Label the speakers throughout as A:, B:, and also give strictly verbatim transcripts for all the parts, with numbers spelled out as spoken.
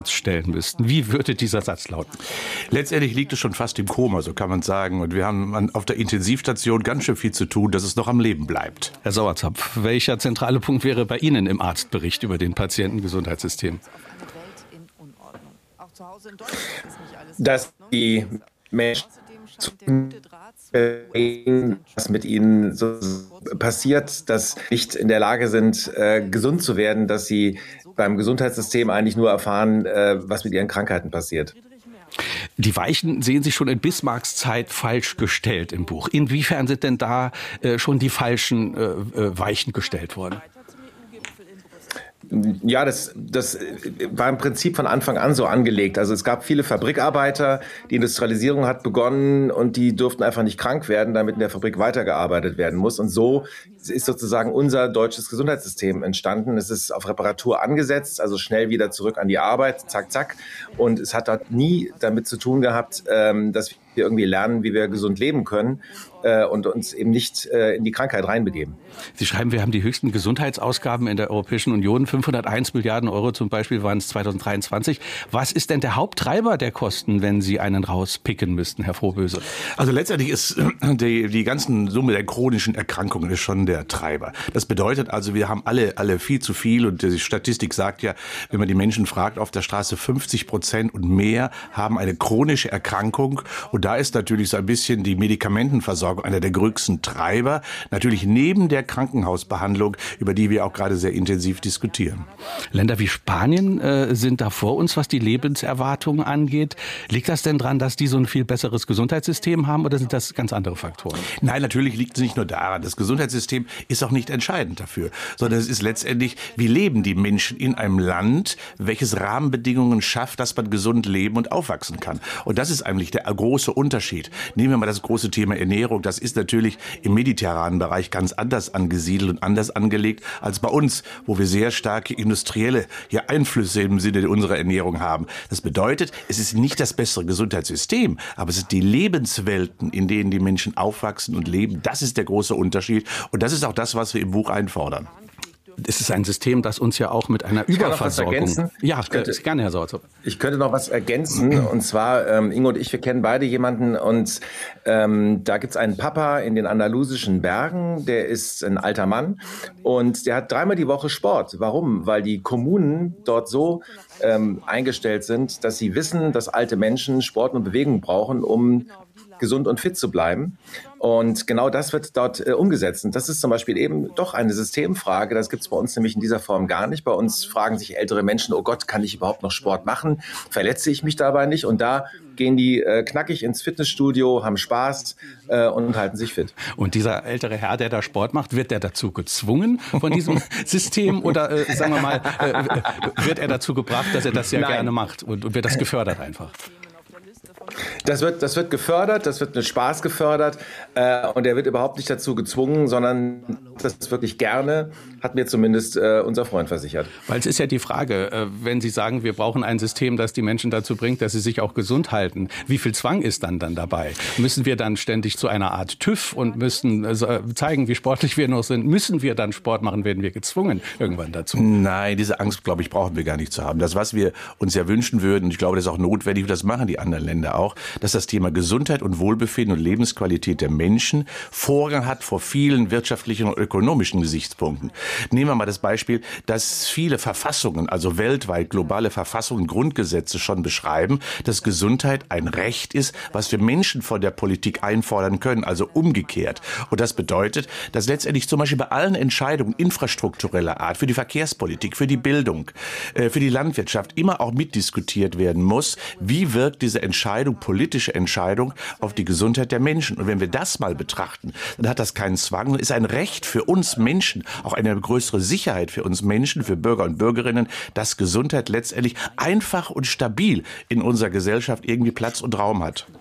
A: stellen müssten. Wie würde dieser Satz lauten?
B: Letztendlich liegt es schon fast im Koma, so kann man sagen. Und wir haben auf der Intensivstation ganz schön viel zu tun, dass es noch am Leben bleibt.
A: Herr Sauerzapf, welcher zentrale Punkt wäre bei Ihnen im Arztbericht über den Patientengesundheitssystem?
C: Dass die Menschen, was mit ihnen so passiert, dass nicht in der Lage sind, äh, gesund zu werden, dass sie beim Gesundheitssystem eigentlich nur erfahren, äh, was mit ihren Krankheiten passiert.
A: Die Weichen sehen sich schon in Bismarcks Zeit falsch gestellt im Buch. Inwiefern sind denn da äh, schon die falschen äh, äh, Weichen gestellt worden?
C: Ja, das, das war im Prinzip von Anfang an so angelegt. Also es gab viele Fabrikarbeiter, die Industrialisierung hat begonnen und die durften einfach nicht krank werden, damit in der Fabrik weitergearbeitet werden muss. Und so ist sozusagen unser deutsches Gesundheitssystem entstanden. Es ist auf Reparatur angesetzt, also schnell wieder zurück an die Arbeit, zack, zack. Und es hat dort nie damit zu tun gehabt, dass wir irgendwie lernen, wie wir gesund leben können äh, und uns eben nicht äh, in die Krankheit reinbegeben.
A: Sie schreiben, wir haben die höchsten Gesundheitsausgaben in der Europäischen Union. fünfhunderteins Milliarden Euro zum Beispiel waren es zweitausenddreiundzwanzig. Was ist denn der Haupttreiber der Kosten, wenn Sie einen rauspicken müssten, Herr Frohböse?
B: Also letztendlich ist die, die ganzen Summe der chronischen Erkrankungen ist schon der Treiber. Das bedeutet also, wir haben alle, alle viel zu viel und die Statistik sagt ja, wenn man die Menschen fragt auf der Straße, fünfzig Prozent und mehr haben eine chronische Erkrankung. Und da ist natürlich so ein bisschen die Medikamentenversorgung einer der größten Treiber. Natürlich neben der Krankenhausbehandlung, über die wir auch gerade sehr intensiv diskutieren.
A: Länder wie Spanien äh, sind da vor uns, was die Lebenserwartung angeht. Liegt das denn daran, dass die so ein viel besseres Gesundheitssystem haben oder sind das ganz andere Faktoren?
B: Nein, natürlich liegt es nicht nur daran. Das Gesundheitssystem ist auch nicht entscheidend dafür, sondern es ist letztendlich, wie leben die Menschen in einem Land, welches Rahmenbedingungen schafft, dass man gesund leben und aufwachsen kann. Und das ist eigentlich der große Unterschied. Nehmen wir mal das große Thema Ernährung. Das ist natürlich im mediterranen Bereich ganz anders angesiedelt und anders angelegt als bei uns, wo wir sehr starke industrielle ja, Einflüsse im Sinne unserer Ernährung haben. Das bedeutet, es ist nicht das bessere Gesundheitssystem, aber es sind die Lebenswelten, in denen die Menschen aufwachsen und leben. Das ist der große Unterschied. Und das ist auch das, was wir im Buch einfordern.
A: Es ist ein System, das uns ja auch mit einer Überversorgung...
C: Ja, ich könnte, gerne, Herr Sauerzapf. Ich könnte noch was ergänzen. Und zwar, ähm, Ingo und ich, wir kennen beide jemanden. Und ähm, da gibt's einen Papa in den andalusischen Bergen. Der ist ein alter Mann. Und der hat dreimal die Woche Sport. Warum? Weil die Kommunen dort so ähm, eingestellt sind, dass sie wissen, dass alte Menschen Sport und Bewegung brauchen, um gesund und fit zu bleiben. Und genau das wird dort äh, umgesetzt. Und das ist zum Beispiel eben doch eine Systemfrage. Das gibt es bei uns nämlich in dieser Form gar nicht. Bei uns fragen sich ältere Menschen, oh Gott, kann ich überhaupt noch Sport machen? Verletze ich mich dabei nicht? Und da gehen die äh, knackig ins Fitnessstudio, haben Spaß äh, und halten sich fit.
A: Und dieser ältere Herr, der da Sport macht, wird der dazu gezwungen von diesem System? Oder äh, sagen wir mal, äh, wird er dazu gebracht, dass er das ja Nein. gerne macht? Und, und wird das gefördert einfach?
C: Das wird, das wird gefördert, das wird mit Spaß gefördert äh, und er wird überhaupt nicht dazu gezwungen, sondern das ist wirklich gerne, hat mir zumindest äh, unser Freund versichert.
A: Weil es ist ja die Frage, äh, wenn Sie sagen, wir brauchen ein System, das die Menschen dazu bringt, dass sie sich auch gesund halten, wie viel Zwang ist dann dann dabei? Müssen wir dann ständig zu einer Art TÜV und müssen äh, zeigen, wie sportlich wir noch sind? Müssen wir dann Sport machen, werden wir gezwungen irgendwann dazu?
B: Nein, diese Angst, glaube ich, brauchen wir gar nicht zu haben. Das, was wir uns ja wünschen würden, und ich glaube, das ist auch notwendig, das machen die anderen Länder auch, dass das Thema Gesundheit und Wohlbefinden und Lebensqualität der Menschen Vorrang hat vor vielen wirtschaftlichen und ökonomischen Gesichtspunkten. Nehmen wir mal das Beispiel, dass viele Verfassungen, also weltweit globale Verfassungen, Grundgesetze schon beschreiben, dass Gesundheit ein Recht ist, was wir Menschen von der Politik einfordern können, also umgekehrt. Und das bedeutet, dass letztendlich zum Beispiel bei allen Entscheidungen infrastruktureller Art, für die Verkehrspolitik, für die Bildung, für die Landwirtschaft immer auch mitdiskutiert werden muss, wie wirkt diese Entscheidung, politische Entscheidung auf die Gesundheit der Menschen. Und wenn wir das mal betrachten, dann hat das keinen Zwang, ist ein Recht für uns Menschen, auch eine größere Sicherheit für uns Menschen, für Bürger und Bürgerinnen, dass Gesundheit letztendlich einfach und stabil in unserer Gesellschaft irgendwie Platz und Raum hat.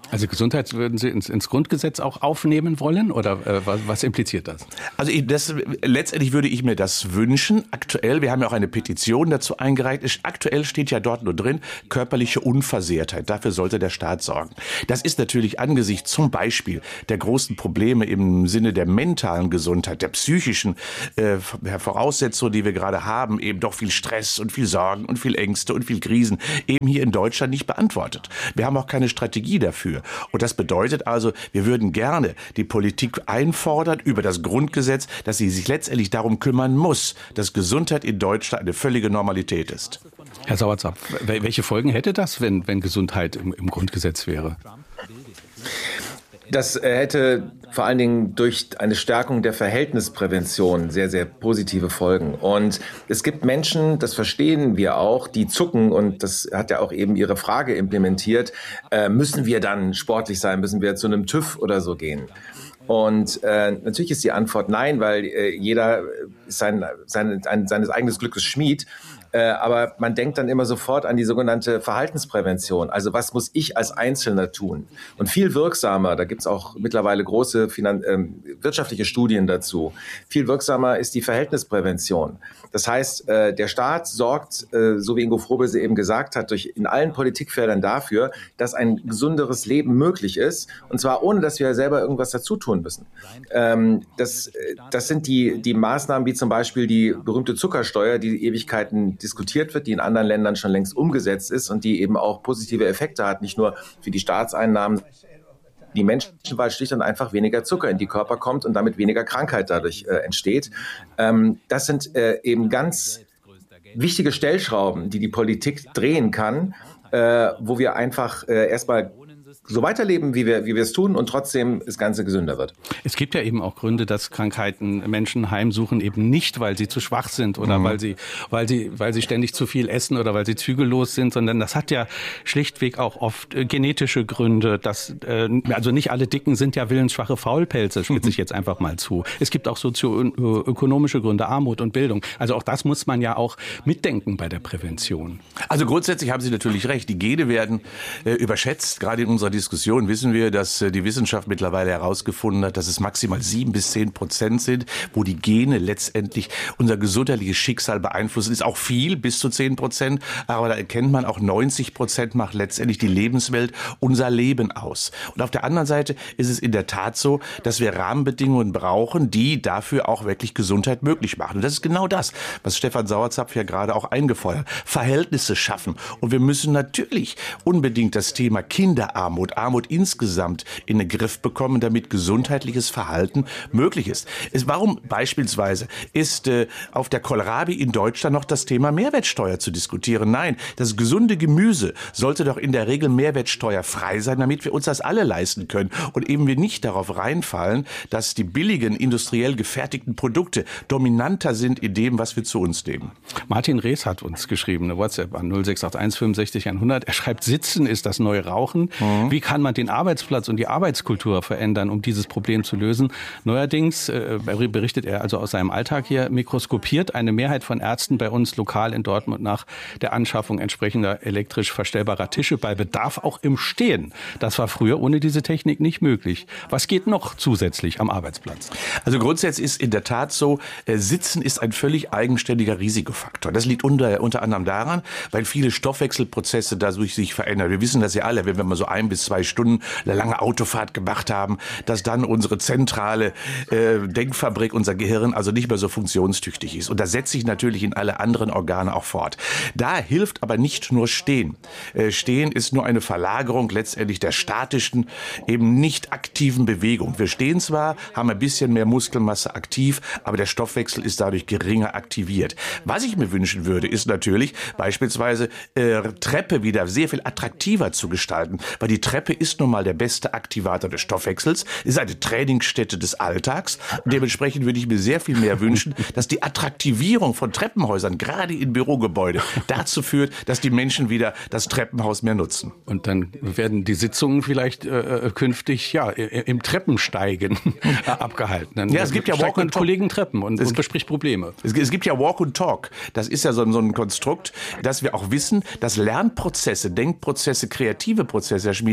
A: Also Gesundheit würden Sie ins, ins Grundgesetz auch aufnehmen wollen oder äh, was, was impliziert das?
B: Also das, letztendlich würde ich mir das wünschen. Aktuell, wir haben ja auch eine Petition dazu eingereicht, aktuell steht ja dort nur drin, körperliche Unversehrtheit. Dafür sollte der Staat sorgen. Das ist natürlich angesichts zum Beispiel der großen Probleme im Sinne der mentalen Gesundheit, der psychischen äh, Voraussetzungen, die wir gerade haben, eben doch viel Stress und viel Sorgen und viel Ängste und viel Krisen, eben hier in Deutschland nicht beantwortet. Wir haben auch keine Strategie dafür. Und das bedeutet also, wir würden gerne die Politik einfordern über das Grundgesetz, dass sie sich letztendlich darum kümmern muss, dass Gesundheit in Deutschland eine völlige Normalität ist.
A: Herr Sauerzapf, welche Folgen hätte das, wenn, wenn Gesundheit im, im Grundgesetz wäre?
C: Das hätte vor allen Dingen durch eine Stärkung der Verhältnisprävention sehr, sehr positive Folgen. Und es gibt Menschen, das verstehen wir auch, die zucken, und das hat ja auch eben Ihre Frage implementiert, äh, müssen wir dann sportlich sein, müssen wir zu einem TÜV oder so gehen? Und äh, natürlich ist die Antwort nein, weil äh, jeder sein, sein, ein, seines eigenen Glückes Schmied. Äh, aber man denkt dann immer sofort an die sogenannte Verhaltensprävention. Also was muss ich als Einzelner tun? Und viel wirksamer, da gibt es auch mittlerweile große Finan- äh, wirtschaftliche Studien dazu, viel wirksamer ist die Verhältnisprävention. Das heißt, äh, der Staat sorgt, äh, so wie Ingo Frobese eben gesagt hat, durch in allen Politikfeldern dafür, dass ein gesunderes Leben möglich ist. Und zwar ohne, dass wir selber irgendwas dazu tun müssen. Ähm, das, das sind die, die Maßnahmen wie zum Beispiel die berühmte Zuckersteuer, die Ewigkeiten diskutiert wird, die in anderen Ländern schon längst umgesetzt ist und die eben auch positive Effekte hat, nicht nur für die Staatseinnahmen, die Menschen, weil schlicht und einfach weniger Zucker in die Körper kommt und damit weniger Krankheit dadurch äh, entsteht. Ähm, das sind äh, eben ganz wichtige Stellschrauben, die die Politik drehen kann, äh, wo wir einfach äh, erstmal so weiterleben, wie wir, wie wir es tun, und trotzdem das Ganze gesünder wird.
A: Es gibt ja eben auch Gründe, dass Krankheiten Menschen heimsuchen, eben nicht, weil sie zu schwach sind oder mhm. weil sie, weil sie, weil sie ständig zu viel essen oder weil sie zügellos sind, sondern das hat ja schlichtweg auch oft äh, genetische Gründe. Dass, äh, also nicht alle Dicken sind ja willensschwache Faulpelze, spitze ich jetzt einfach mal zu. Es gibt auch sozioökonomische Gründe, Armut und Bildung. Also auch das muss man ja auch mitdenken bei der Prävention.
B: Also grundsätzlich haben Sie natürlich recht. Die Gene werden äh, überschätzt. Gerade in unserer Diskussion wissen wir, dass äh, die Wissenschaft mittlerweile herausgefunden hat, dass es maximal sieben bis zehn Prozent sind, wo die Gene letztendlich unser gesundheitliches Schicksal beeinflussen. Ist auch viel, bis zu zehn Prozent. Aber da erkennt man auch, neunzig Prozent macht letztendlich die Lebenswelt, unser Leben aus. Und auf der anderen Seite ist es in der Tat so, dass wir Rahmenbedingungen brauchen, die dafür auch wirklich Gesundheit möglich machen. Und das ist genau das, was Stefan Sauerzapf ja gerade auch eingefordert hat. Verhältnisse schaffen. Und wir müssen natürlich unbedingt das Thema Kinderarmut, Armut insgesamt in den Griff bekommen, damit gesundheitliches Verhalten möglich ist. ist warum beispielsweise ist äh, auf der Kohlrabi in Deutschland noch das Thema Mehrwertsteuer zu diskutieren? Nein, das gesunde Gemüse sollte doch in der Regel mehrwertsteuerfrei sein, damit wir uns das alle leisten können und eben wir nicht darauf reinfallen, dass die billigen, industriell gefertigten Produkte dominanter sind in dem, was wir zu uns nehmen.
A: Martin Rees hat uns geschrieben, eine WhatsApp an null sechs acht eins fünfundsechzig hundert. Er schreibt, Sitzen ist das neue Rauchen. Mhm. Wie kann man den Arbeitsplatz und die Arbeitskultur verändern, um dieses Problem zu lösen? Neuerdings, äh, berichtet er also aus seinem Alltag hier, mikroskopiert eine Mehrheit von Ärzten bei uns lokal in Dortmund nach der Anschaffung entsprechender elektrisch verstellbarer Tische, bei Bedarf auch im Stehen. Das war früher ohne diese Technik nicht möglich. Was geht noch zusätzlich am Arbeitsplatz?
B: Also grundsätzlich ist in der Tat so, äh, Sitzen ist ein völlig eigenständiger Risikofaktor. Das liegt unter, unter anderem daran, weil viele Stoffwechselprozesse dadurch sich verändern. Wir wissen das ja alle, wenn wir mal so ein bis zwei Stunden eine lange Autofahrt gemacht haben, dass dann unsere zentrale äh, Denkfabrik, unser Gehirn, also nicht mehr so funktionstüchtig ist. Und das setzt sich natürlich in alle anderen Organe auch fort. Da hilft aber nicht nur Stehen. Äh, Stehen ist nur eine Verlagerung letztendlich der statischen, eben nicht aktiven Bewegung. Wir stehen zwar, haben ein bisschen mehr Muskelmasse aktiv, aber der Stoffwechsel ist dadurch geringer aktiviert. Was ich mir wünschen würde, ist natürlich beispielsweise äh, Treppe wieder sehr viel attraktiver zu gestalten, weil die Treppe ist nun mal der beste Aktivator des Stoffwechsels, ist eine Trainingsstätte des Alltags. Und dementsprechend würde ich mir sehr viel mehr wünschen, dass die Attraktivierung von Treppenhäusern, gerade in Bürogebäude, dazu führt, dass die Menschen wieder das Treppenhaus mehr nutzen.
A: Und dann werden die Sitzungen vielleicht äh, künftig ja im Treppensteigen abgehalten. Dann
B: ja, es gibt ja Walk and Talk.
A: Kollegen Treppen und, und bespricht Probleme.
B: Es, es gibt ja Walk and Talk. Das ist ja so, so ein Konstrukt, dass wir auch wissen, dass Lernprozesse, Denkprozesse, kreative Prozesse, Herr Schmieding,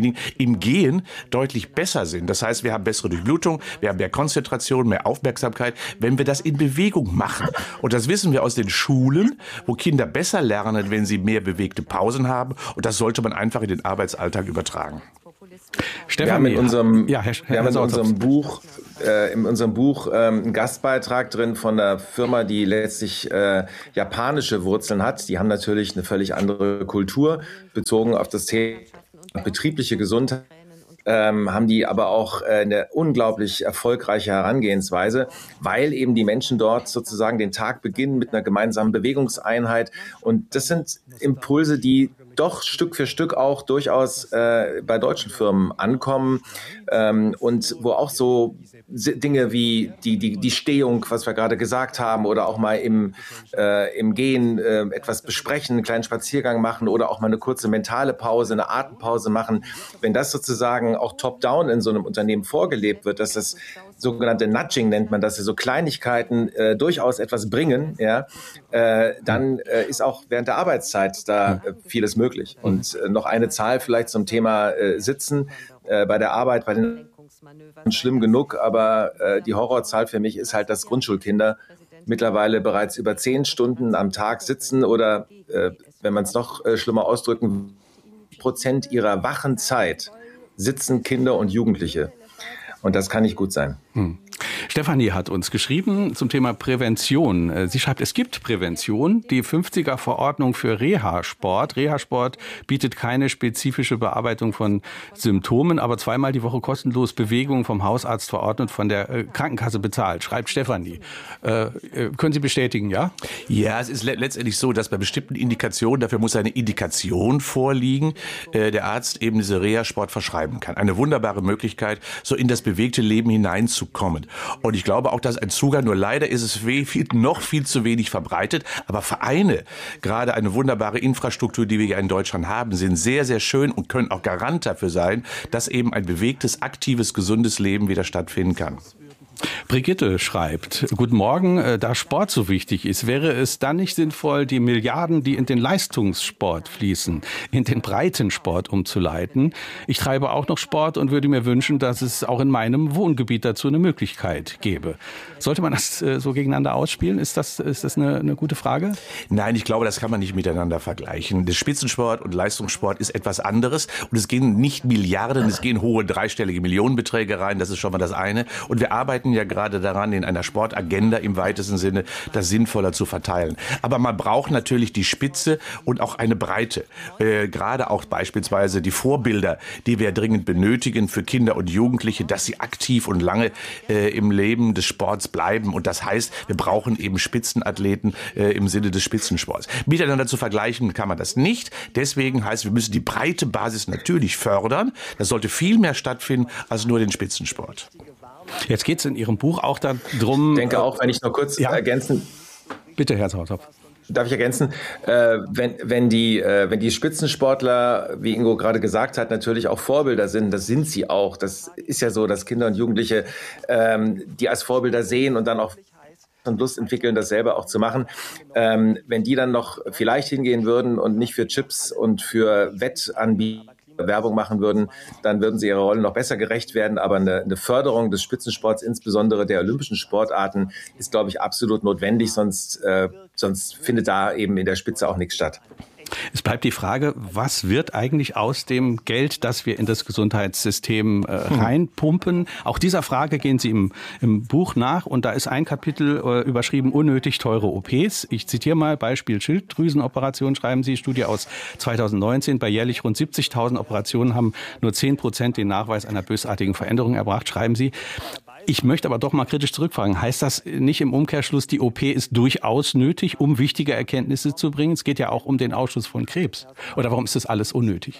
B: Dingen im Gehen deutlich besser sind. Das heißt, wir haben bessere Durchblutung, wir haben mehr Konzentration, mehr Aufmerksamkeit, wenn wir das in Bewegung machen. Und das wissen wir aus den Schulen, wo Kinder besser lernen, wenn sie mehr bewegte Pausen haben. Und das sollte man einfach in den Arbeitsalltag übertragen.
C: Stefan, wir haben in unserem, ja, Herr, Herr wir haben in unserem Buch, äh, in unserem Buch ähm, einen Gastbeitrag drin von einer Firma, die letztlich äh, japanische Wurzeln hat. Die haben natürlich eine völlig andere Kultur bezogen auf das Thema betriebliche Gesundheit. Ähm, haben die aber auch äh, eine unglaublich erfolgreiche Herangehensweise, weil eben die Menschen dort sozusagen den Tag beginnen mit einer gemeinsamen Bewegungseinheit. Und das sind Impulse, die doch Stück für Stück auch durchaus äh, bei deutschen Firmen ankommen ähm, und wo auch so Dinge wie die, die, die Stehung, was wir gerade gesagt haben, oder auch mal im, äh, im Gehen äh, etwas besprechen, einen kleinen Spaziergang machen oder auch mal eine kurze mentale Pause, eine Atempause machen. Wenn das sozusagen auch top-down in so einem Unternehmen vorgelebt wird, dass das sogenannte Nudging nennt man, dass sie so Kleinigkeiten äh, durchaus etwas bringen, ja, äh, dann äh, ist auch während der Arbeitszeit da äh, vieles möglich. Und äh, noch eine Zahl vielleicht zum Thema äh, Sitzen äh, bei der Arbeit, bei den schlimm genug, aber äh, die Horrorzahl für mich ist halt, dass Grundschulkinder mittlerweile bereits über zehn Stunden am Tag sitzen oder, äh, wenn man es noch äh, schlimmer ausdrücken, Prozent ihrer wachen Zeit sitzen Kinder und Jugendliche. Und das kann nicht gut sein.
A: Hm. Stefanie hat uns geschrieben zum Thema Prävention. Sie schreibt, es gibt Prävention, die fünfziger-Verordnung für Reha-Sport. Reha-Sport bietet keine spezifische Bearbeitung von Symptomen, aber zweimal die Woche kostenlos Bewegung vom Hausarzt verordnet, von der Krankenkasse bezahlt, schreibt Stefanie. Äh, können Sie bestätigen, ja?
B: Ja, es ist le- letztendlich so, dass bei bestimmten Indikationen, dafür muss eine Indikation vorliegen, äh, der Arzt eben diese Reha-Sport verschreiben kann. Eine wunderbare Möglichkeit, so in das bewegte Leben hineinzukommen. Und ich glaube auch, dass ein Zugang, nur leider ist es viel, noch viel zu wenig verbreitet, aber Vereine, gerade eine wunderbare Infrastruktur, die wir hier in Deutschland haben, sind sehr, sehr schön und können auch Garant dafür sein, dass eben ein bewegtes, aktives, gesundes Leben wieder stattfinden kann.
A: Brigitte schreibt, guten Morgen, da Sport so wichtig ist, wäre es dann nicht sinnvoll, die Milliarden, die in den Leistungssport fließen, in den Breitensport umzuleiten? Ich treibe auch noch Sport und würde mir wünschen, dass es auch in meinem Wohngebiet dazu eine Möglichkeit gäbe. Sollte man das so gegeneinander ausspielen? Ist das, ist das eine, eine gute Frage?
B: Nein, ich glaube, das kann man nicht miteinander vergleichen. Der Spitzensport und Leistungssport ist etwas anderes und es gehen nicht Milliarden, es gehen hohe dreistellige Millionenbeträge rein, das ist schon mal das eine. Und wir arbeiten ja gerade daran, in einer Sportagenda im weitesten Sinne das sinnvoller zu verteilen. Aber man braucht natürlich die Spitze und auch eine Breite. Äh, gerade auch beispielsweise die Vorbilder, die wir dringend benötigen für Kinder und Jugendliche, dass sie aktiv und lange äh, im Leben des Sports bleiben. Und das heißt, wir brauchen eben Spitzenathleten äh, im Sinne des Spitzensports. Miteinander zu vergleichen kann man das nicht. Deswegen heißt, wir müssen die breite Basis natürlich fördern. Das sollte viel mehr stattfinden als nur den Spitzensport.
A: Jetzt geht es in Ihrem Buch auch darum...
C: Ich denke auch, wenn ich noch kurz ja. ergänzen...
A: Bitte, Herr Sauter.
C: Darf ich ergänzen? Äh, wenn, wenn, die, äh, wenn die Spitzensportler, wie Ingo gerade gesagt hat, natürlich auch Vorbilder sind, das sind sie auch. Das ist ja so, dass Kinder und Jugendliche ähm, die als Vorbilder sehen und dann auch und Lust entwickeln, das selber auch zu machen. Ähm, wenn die dann noch vielleicht hingehen würden und nicht für Chips und für Wettanbieter Werbung machen würden, dann würden sie ihrer Rolle noch besser gerecht werden. Aber eine, eine Förderung des Spitzensports, insbesondere der olympischen Sportarten, ist, glaube ich, absolut notwendig. Sonst, äh, sonst findet da eben in der Spitze auch nichts statt.
A: Es bleibt die Frage, was wird eigentlich aus dem Geld, das wir in das Gesundheitssystem äh, reinpumpen? Auch dieser Frage gehen Sie im, im Buch nach und da ist ein Kapitel äh, überschrieben, unnötig teure O Ps. Ich zitiere mal, Beispiel Schilddrüsenoperation, schreiben Sie, Studie aus zweitausendneunzehn. Bei jährlich rund siebzigtausend Operationen haben nur zehn Prozent den Nachweis einer bösartigen Veränderung erbracht, schreiben Sie. Ich möchte aber doch mal kritisch zurückfragen. Heißt das nicht im Umkehrschluss, die O P ist durchaus nötig, um wichtige Erkenntnisse zu bringen? Es geht ja auch um den Ausschuss von Krebs. Oder warum ist das alles unnötig?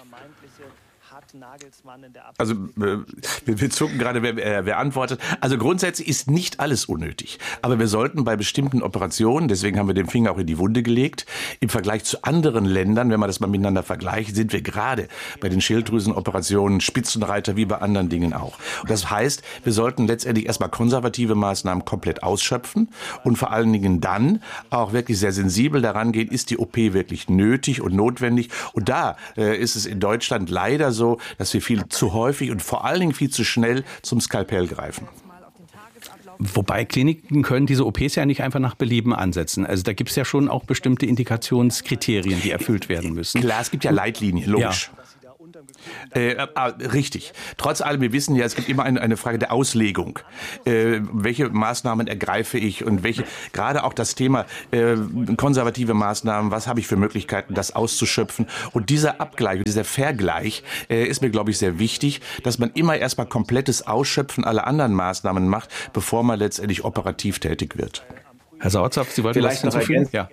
B: Also wir, wir zucken gerade, wer, äh, wer antwortet. Also grundsätzlich ist nicht alles unnötig. Aber wir sollten bei bestimmten Operationen, deswegen haben wir den Finger auch in die Wunde gelegt, im Vergleich zu anderen Ländern, wenn man das mal miteinander vergleicht, sind wir gerade bei den Schilddrüsenoperationen Spitzenreiter wie bei anderen Dingen auch. Und das heißt, wir sollten letztendlich erstmal konservative Maßnahmen komplett ausschöpfen und vor allen Dingen dann auch wirklich sehr sensibel daran gehen, ist die O P wirklich nötig und notwendig. Und da äh, ist es in Deutschland leider so, so, dass wir viel zu häufig und vor allen Dingen viel zu schnell zum Skalpell greifen.
A: Wobei Kliniken können diese O Ps ja nicht einfach nach Belieben ansetzen. Also da gibt es ja schon auch bestimmte Indikationskriterien, die erfüllt werden müssen.
B: Klar, es gibt ja Leitlinien, logisch. Ja. Äh, äh, richtig. Trotz allem, wir wissen ja, es gibt immer eine, eine Frage der Auslegung. Äh, welche Maßnahmen ergreife ich und welche, gerade auch das Thema äh, konservative Maßnahmen, was habe ich für Möglichkeiten, das auszuschöpfen? Und dieser Abgleich, dieser Vergleich äh, ist mir, glaube ich, sehr wichtig, dass man immer erstmal komplettes Ausschöpfen aller anderen Maßnahmen macht, bevor man letztendlich operativ tätig wird.
A: Herr Sauerzapf, Sie wollten
C: Vielleicht
A: was hinzufügen?
C: Ja.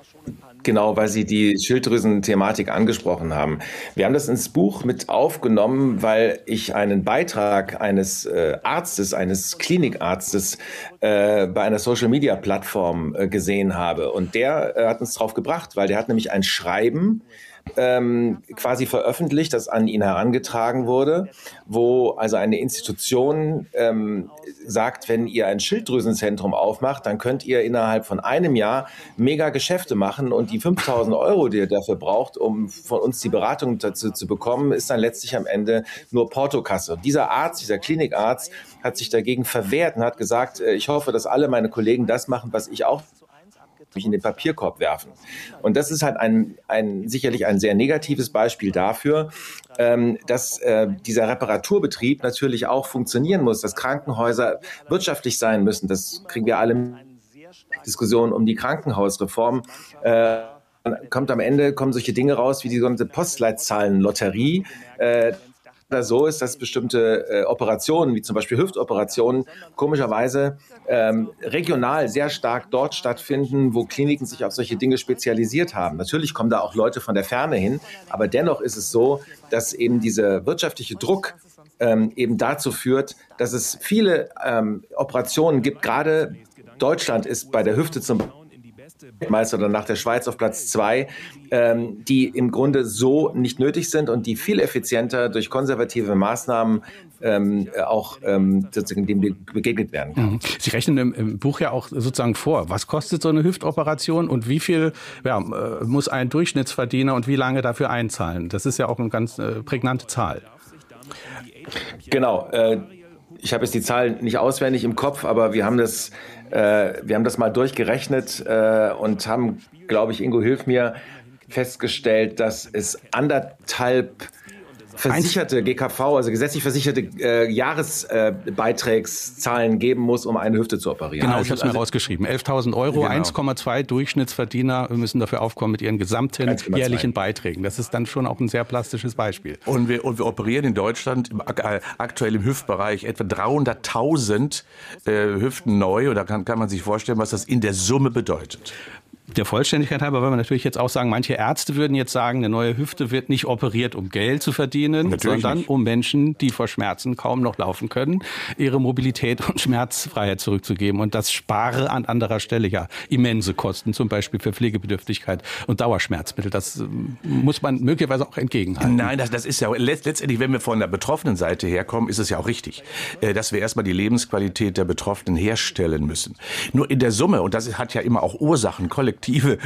C: Genau, weil Sie die Schilddrüsen-Thematik angesprochen haben. Wir haben das ins Buch mit aufgenommen, weil ich einen Beitrag eines äh, Arztes, eines Klinikarztes äh, bei einer Social-Media-Plattform äh, gesehen habe. Und der äh, hat uns drauf gebracht, weil der hat nämlich ein Schreiben ähm, quasi veröffentlicht, das an ihn herangetragen wurde, wo also eine Institution ähm, sagt, wenn ihr ein Schilddrüsenzentrum aufmacht, dann könnt ihr innerhalb von einem Jahr mega Geschäfte machen und die fünftausend Euro, die ihr dafür braucht, um von uns die Beratung dazu zu bekommen, ist dann letztlich am Ende nur Portokasse. Und dieser Arzt, dieser Klinikarzt hat sich dagegen verwehrt und hat gesagt, ich hoffe, dass alle meine Kollegen das machen, was ich auch mich in den Papierkorb werfen. Und das ist halt ein, ein sicherlich ein sehr negatives Beispiel dafür, ähm, dass äh, dieser Reparaturbetrieb natürlich auch funktionieren muss, dass Krankenhäuser wirtschaftlich sein müssen. Das kriegen wir alle Diskussionen um die Krankenhausreform. Äh, kommt am Ende, kommen solche Dinge raus wie die sogenannte Postleitzahlenlotterie. Äh, so ist, dass bestimmte äh, Operationen, wie zum Beispiel Hüftoperationen, komischerweise ähm, regional sehr stark dort stattfinden, wo Kliniken sich auf solche Dinge spezialisiert haben. Natürlich kommen da auch Leute von der Ferne hin, aber dennoch ist es so, dass eben dieser wirtschaftliche Druck ähm, eben dazu führt, dass es viele ähm, Operationen gibt. Gerade Deutschland ist bei der Hüfte zum Beispiel Meister oder nach der Schweiz auf Platz zwei, ähm, die im Grunde so nicht nötig sind und die viel effizienter durch konservative Maßnahmen ähm, auch ähm, sozusagen dem begegnet werden kann.
A: Sie rechnen im, im Buch ja auch sozusagen vor, was kostet so eine Hüftoperation und wie viel ja, muss ein Durchschnittsverdiener und wie lange dafür einzahlen? Das ist ja auch eine ganz äh, prägnante Zahl.
C: Genau. Äh, ich habe jetzt die Zahl nicht auswendig im Kopf, aber wir haben das Wir haben das mal durchgerechnet äh, und haben, glaube ich, Ingo, hilf mir, festgestellt, dass es anderthalb versicherte G K V, also gesetzlich versicherte äh, Jahresbeitragszahlen äh, geben muss, um eine Hüfte zu operieren.
A: Genau, ich habe es mir rausgeschrieben. elftausend Euro, genau. eins Komma zwei Durchschnittsverdiener müssen dafür aufkommen mit ihren gesamten jährlichen Beiträgen. Das ist dann schon auch ein sehr plastisches Beispiel.
B: Und wir, und wir operieren in Deutschland im, äh, aktuell im Hüftbereich etwa dreihunderttausend äh, Hüften neu. Und da kann, kann man sich vorstellen, was das in der Summe bedeutet.
A: Der Vollständigkeit halber wollen wir natürlich jetzt auch sagen, manche Ärzte würden jetzt sagen, eine neue Hüfte wird nicht operiert, um Geld zu verdienen, natürlich sondern nicht. Um Menschen, die vor Schmerzen kaum noch laufen können, ihre Mobilität und Schmerzfreiheit zurückzugeben. Und das spare an anderer Stelle ja immense Kosten, zum Beispiel für Pflegebedürftigkeit und Dauerschmerzmittel. Das muss man möglicherweise auch entgegenhalten.
B: Nein, das, das ist ja letztendlich, wenn wir von der betroffenen Seite herkommen, ist es ja auch richtig, dass wir erstmal die Lebensqualität der Betroffenen herstellen müssen. Nur in der Summe, und das hat ja immer auch Ursachen, kollektive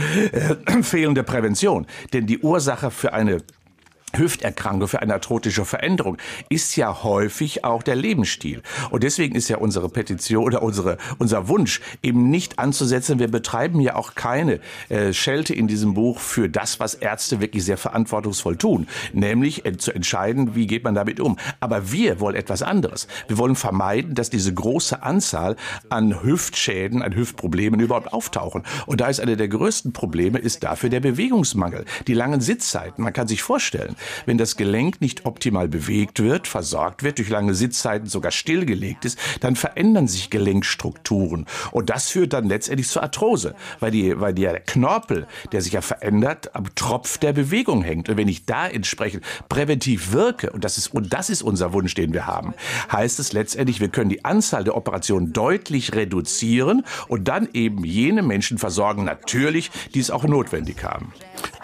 B: äh, fehlende Prävention. Denn die Ursache für eine Hüfterkrankung, für eine arthrotische Veränderung ist ja häufig auch der Lebensstil. Und deswegen ist ja unsere Petition oder unsere, unser Wunsch eben nicht anzusetzen. Wir betreiben ja auch keine äh, Schelte in diesem Buch für das, was Ärzte wirklich sehr verantwortungsvoll tun. Nämlich äh, zu entscheiden, wie geht man damit um. Aber wir wollen etwas anderes. Wir wollen vermeiden, dass diese große Anzahl an Hüftschäden, an Hüftproblemen überhaupt auftauchen. Und da ist eine der größten Probleme, ist dafür der Bewegungsmangel. Die langen Sitzzeiten. Man kann sich vorstellen, wenn das Gelenk nicht optimal bewegt wird, versorgt wird, durch lange Sitzzeiten sogar stillgelegt ist, dann verändern sich Gelenkstrukturen. Und das führt dann letztendlich zur Arthrose, weil, die, weil der Knorpel, der sich ja verändert, am Tropf der Bewegung hängt. Und wenn ich da entsprechend präventiv wirke, und das ist, und das ist unser Wunsch, den wir haben, heißt es letztendlich, wir können die Anzahl der Operationen deutlich reduzieren und dann eben jene Menschen versorgen, natürlich, die es auch notwendig haben.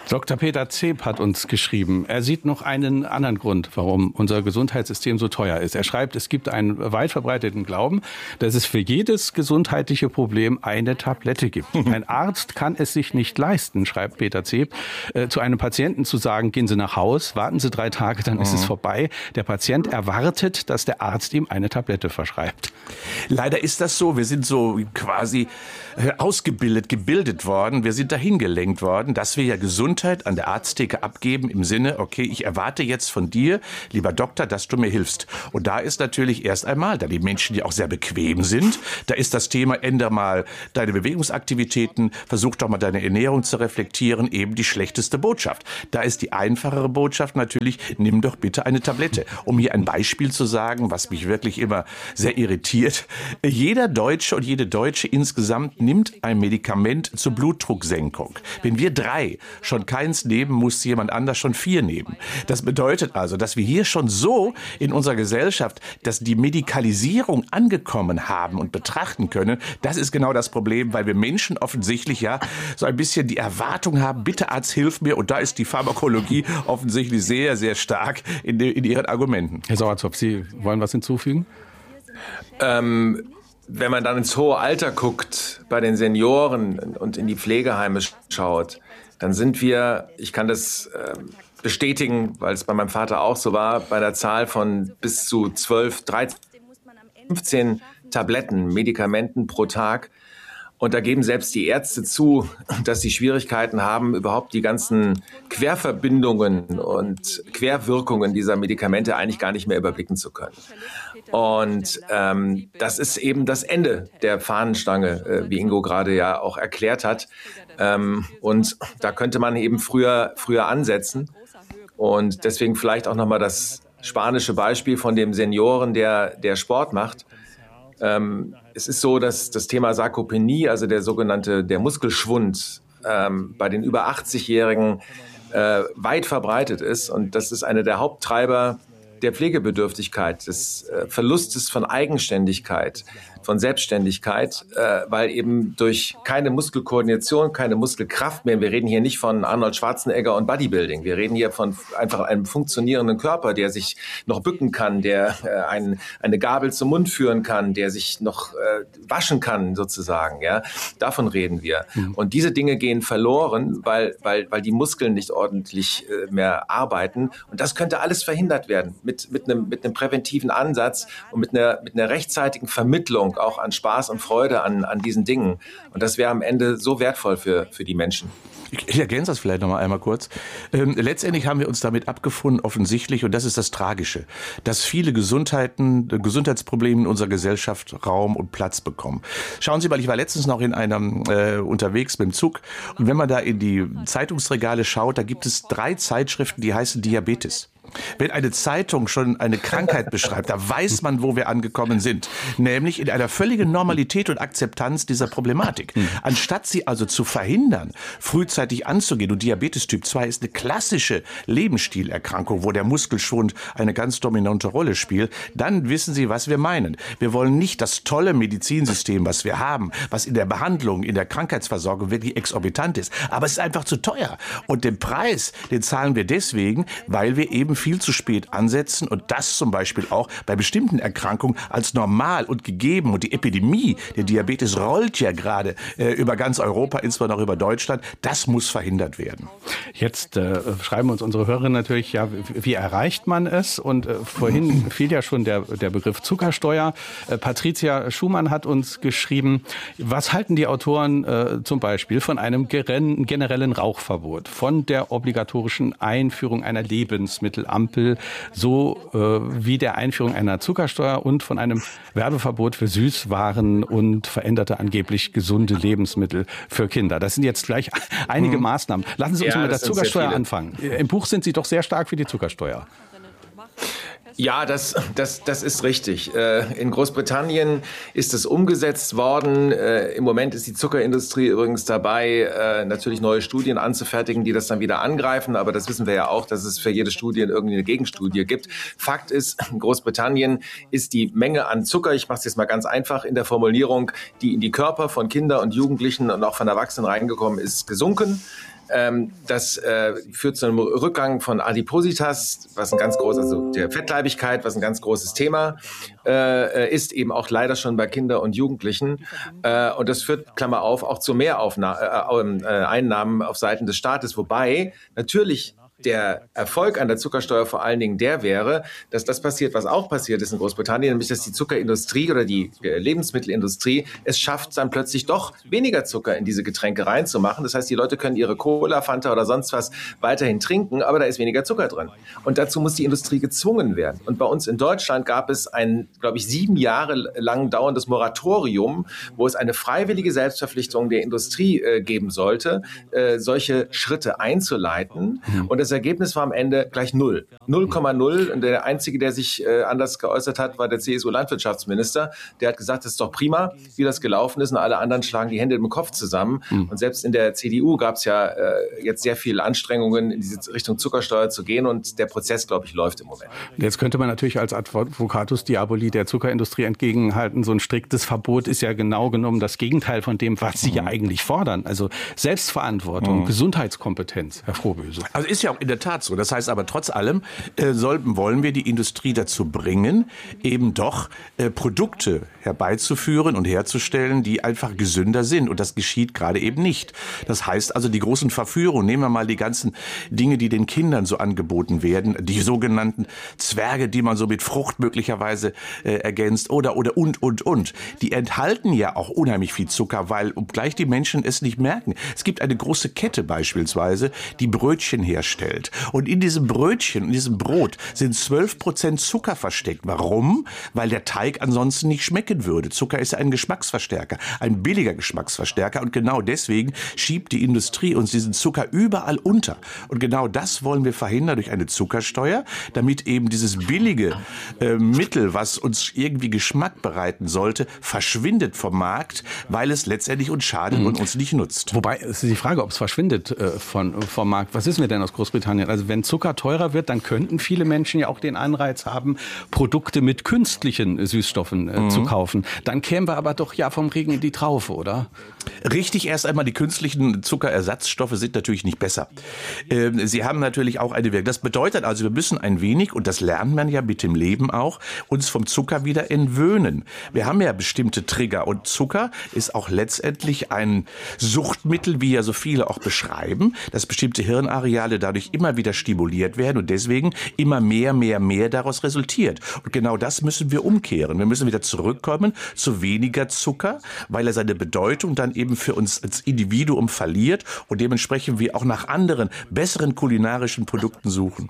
A: Doktor Peter Zeb hat uns geschrieben, er sieht noch einen anderen Grund, warum unser Gesundheitssystem so teuer ist. Er schreibt, es gibt einen weit verbreiteten Glauben, dass es für jedes gesundheitliche Problem eine Tablette gibt. Ein Arzt kann es sich nicht leisten, schreibt Peter Zeb, äh, zu einem Patienten zu sagen, gehen Sie nach Haus, warten Sie drei Tage, dann ist mhm. es vorbei. Der Patient erwartet, dass der Arzt ihm eine Tablette verschreibt.
B: Leider ist das so. Wir sind so quasi ausgebildet, gebildet worden. Wir sind dahin gelenkt worden, dass wir ja Gesundheit an der Arzttheke abgeben im Sinne, okay, ich erwarte jetzt von dir, lieber Doktor, dass du mir hilfst. Und da ist natürlich erst einmal, da die Menschen ja auch sehr bequem sind, da ist das Thema, ändere mal deine Bewegungsaktivitäten, versuch doch mal deine Ernährung zu reflektieren, eben die schlechteste Botschaft. Da ist die einfachere Botschaft natürlich, nimm doch bitte eine Tablette. Um hier ein Beispiel zu sagen, was mich wirklich immer sehr irritiert. Jeder Deutsche und jede Deutsche insgesamt nimmt ein Medikament zur Blutdrucksenkung. Wenn wir drei schon keins nehmen, muss jemand anders schon vier nehmen. Das bedeutet also, dass wir hier schon so in unserer Gesellschaft, dass die Medikalisierung angekommen haben und betrachten können. Das ist genau das Problem, weil wir Menschen offensichtlich ja so ein bisschen die Erwartung haben, bitte Arzt, hilf mir. Und da ist die Pharmakologie offensichtlich sehr, sehr stark in, de, in ihren Argumenten.
A: Herr Sauerzopf, Sie wollen was hinzufügen?
C: Ähm, wenn man dann ins hohe Alter guckt, bei den Senioren und in die Pflegeheime schaut, dann sind wir, ich kann das äh, bestätigen, weil es bei meinem Vater auch so war, bei der Zahl von bis zu zwölf, dreizehn, fünfzehn Tabletten, Medikamenten pro Tag. Und da geben selbst die Ärzte zu, dass sie Schwierigkeiten haben, überhaupt die ganzen Querverbindungen und Querwirkungen dieser Medikamente eigentlich gar nicht mehr überblicken zu können. Und ähm, das ist eben das Ende der Fahnenstange, äh, wie Ingo gerade ja auch erklärt hat. Ähm, und da könnte man eben früher, früher ansetzen. Und deswegen vielleicht auch nochmal das spanische Beispiel von dem Senioren, der, der Sport macht. Ähm, es ist so, dass das Thema Sarkopenie, also der sogenannte der Muskelschwund, ähm, bei den über achtzig-Jährigen äh, weit verbreitet ist. Und das ist einer der Haupttreiber der Pflegebedürftigkeit, des äh, Verlustes von Eigenständigkeit, von Selbstständigkeit, äh, weil eben durch keine Muskelkoordination, keine Muskelkraft mehr, wir reden hier nicht von Arnold Schwarzenegger und Bodybuilding, wir reden hier von einfach einem funktionierenden Körper, der sich noch bücken kann, der äh, ein, eine Gabel zum Mund führen kann, der sich noch äh, waschen kann sozusagen, ja, davon reden wir. Mhm. Und diese Dinge gehen verloren, weil, weil, weil die Muskeln nicht ordentlich äh, mehr arbeiten und das könnte alles verhindert werden mit, mit einem, mit einem präventiven Ansatz und mit einer, mit einer rechtzeitigen Vermittlung auch an Spaß und Freude an, an diesen Dingen. Und das wäre am Ende so wertvoll für, für die Menschen.
B: Ich, ich ergänze das vielleicht noch mal einmal kurz. Ähm, letztendlich haben wir uns damit abgefunden, offensichtlich, und das ist das Tragische, dass viele Gesundheiten, Gesundheitsprobleme in unserer Gesellschaft Raum und Platz bekommen. Schauen Sie mal, ich war letztens noch in einem äh, unterwegs mit dem Zug und wenn man da in die Zeitungsregale schaut, da gibt es drei Zeitschriften, die heißen Diabetes. Wenn eine Zeitung schon eine Krankheit beschreibt, da weiß man, wo wir angekommen sind. Nämlich in einer völligen Normalität und Akzeptanz dieser Problematik. Anstatt sie also zu verhindern, frühzeitig anzugehen, und Diabetes Typ zwei ist eine klassische Lebensstilerkrankung, wo der Muskelschwund eine ganz dominante Rolle spielt, dann wissen Sie, was wir meinen. Wir wollen nicht das tolle Medizinsystem, was wir haben, was in der Behandlung, in der Krankheitsversorgung wirklich exorbitant ist. Aber es ist einfach zu teuer. Und den Preis, den zahlen wir deswegen, weil wir eben viel zu spät ansetzen und das zum Beispiel auch bei bestimmten Erkrankungen als normal und gegeben. Und die Epidemie der Diabetes rollt ja gerade äh, über ganz Europa, insbesondere über Deutschland. Das muss verhindert werden.
A: Jetzt äh, schreiben uns unsere Hörerinnen natürlich, ja, wie, wie erreicht man es? Und äh, vorhin fiel ja schon der, der Begriff Zuckersteuer. Äh, Patricia Schumann hat uns geschrieben, was halten die Autoren äh, zum Beispiel von einem generellen Rauchverbot, von der obligatorischen Einführung einer Lebensmittel Ampel, so äh, wie der Einführung einer Zuckersteuer und von einem Werbeverbot für Süßwaren und veränderte angeblich gesunde Lebensmittel für Kinder. Das sind jetzt gleich einige mhm. Maßnahmen. Lassen Sie uns ja, mit der Zuckersteuer anfangen. Im Buch sind Sie doch sehr stark für die Zuckersteuer.
C: Ja, das, das, das ist richtig. In Großbritannien ist es umgesetzt worden. Im Moment ist die Zuckerindustrie übrigens dabei, natürlich neue Studien anzufertigen, die das dann wieder angreifen. Aber das wissen wir ja auch, dass es für jede Studie irgendwie eine Gegenstudie gibt. Fakt ist, in Großbritannien ist die Menge an Zucker, ich mache es jetzt mal ganz einfach in der Formulierung, die in die Körper von Kindern und Jugendlichen und auch von Erwachsenen reingekommen ist, gesunken. Ähm, das äh, führt zu einem Rückgang von Adipositas, was ein ganz großes, also der Fettleibigkeit, was ein ganz großes Thema äh, ist, eben auch leider schon bei Kindern und Jugendlichen. Äh, und das führt, Klammer auf, auch zu Mehreinnahmen äh, äh, Einnahmen auf Seiten des Staates, wobei natürlich der Erfolg an der Zuckersteuer vor allen Dingen der wäre, dass das passiert, was auch passiert ist in Großbritannien, nämlich dass die Zuckerindustrie oder die Lebensmittelindustrie es schafft, dann plötzlich doch weniger Zucker in diese Getränke reinzumachen. Das heißt, die Leute können ihre Cola, Fanta oder sonst was weiterhin trinken, aber da ist weniger Zucker drin. Und dazu muss die Industrie gezwungen werden. Und bei uns in Deutschland gab es ein, glaube ich, sieben Jahre lang dauerndes Moratorium, wo es eine freiwillige Selbstverpflichtung der Industrie äh, geben sollte, äh, solche Schritte einzuleiten. Und das Ergebnis war am Ende gleich null. null Komma null. Und der Einzige, der sich äh, anders geäußert hat, war der C S U-Landwirtschaftsminister. Der hat gesagt, das ist doch prima, wie das gelaufen ist. Und alle anderen schlagen die Hände im Kopf zusammen. Mhm. Und selbst in der C D U gab es ja äh, jetzt sehr viele Anstrengungen, in diese Richtung Zuckersteuer zu gehen. Und der Prozess, glaube ich, läuft im Moment.
A: Jetzt könnte man natürlich als Advocatus Diaboli der Zuckerindustrie entgegenhalten. So ein striktes Verbot ist ja genau genommen das Gegenteil von dem, was Sie mhm. ja eigentlich fordern. Also Selbstverantwortung, mhm. Gesundheitskompetenz, Herr Frohböse.
B: Also ist ja auch in der Tat so. Das heißt aber trotz allem äh, sollten, wollen wir die Industrie dazu bringen, eben doch äh, Produkte herbeizuführen und herzustellen, die einfach gesünder sind. Und das geschieht gerade eben nicht. Das heißt also, die großen Verführungen, nehmen wir mal die ganzen Dinge, die den Kindern so angeboten werden, die sogenannten Zwerge, die man so mit Frucht möglicherweise äh, ergänzt oder, oder und, und, und. Die enthalten ja auch unheimlich viel Zucker, weil obgleich die Menschen es nicht merken. Es gibt eine große Kette beispielsweise, die Brötchen herstellt. Und in diesem Brötchen, in diesem Brot sind zwölf Prozent Zucker versteckt. Warum? Weil der Teig ansonsten nicht schmecken würde. Zucker ist ein Geschmacksverstärker, ein billiger Geschmacksverstärker. Und genau deswegen schiebt die Industrie uns diesen Zucker überall unter. Und genau das wollen wir verhindern durch eine Zuckersteuer, damit eben dieses billige äh, Mittel, was uns irgendwie Geschmack bereiten sollte, verschwindet vom Markt, weil es letztendlich uns schadet mhm. und uns nicht nutzt.
A: Wobei, es ist die Frage, ob es verschwindet äh, von, vom Markt. Was wissen wir denn aus Großbritannien? Also wenn Zucker teurer wird, dann könnten viele Menschen ja auch den Anreiz haben, Produkte mit künstlichen Süßstoffen äh, mhm. zu kaufen. Dann kämen wir aber doch ja vom Regen in die Traufe, oder?
B: Richtig, erst einmal, die künstlichen Zuckerersatzstoffe sind natürlich nicht besser. Ähm, sie haben natürlich auch eine Wirkung. Das bedeutet also, wir müssen ein wenig, und das lernt man ja mit dem Leben auch, uns vom Zucker wieder entwöhnen. Wir haben ja bestimmte Trigger und Zucker ist auch letztendlich ein Suchtmittel, wie ja so viele auch beschreiben, dass bestimmte Hirnareale dadurch immer wieder stimuliert werden und deswegen immer mehr, mehr, mehr daraus resultiert. Und genau das müssen wir umkehren. Wir müssen wieder zurückkommen zu weniger Zucker, weil er seine Bedeutung dann eben für uns als Individuum verliert und dementsprechend wir auch nach anderen, besseren kulinarischen Produkten suchen.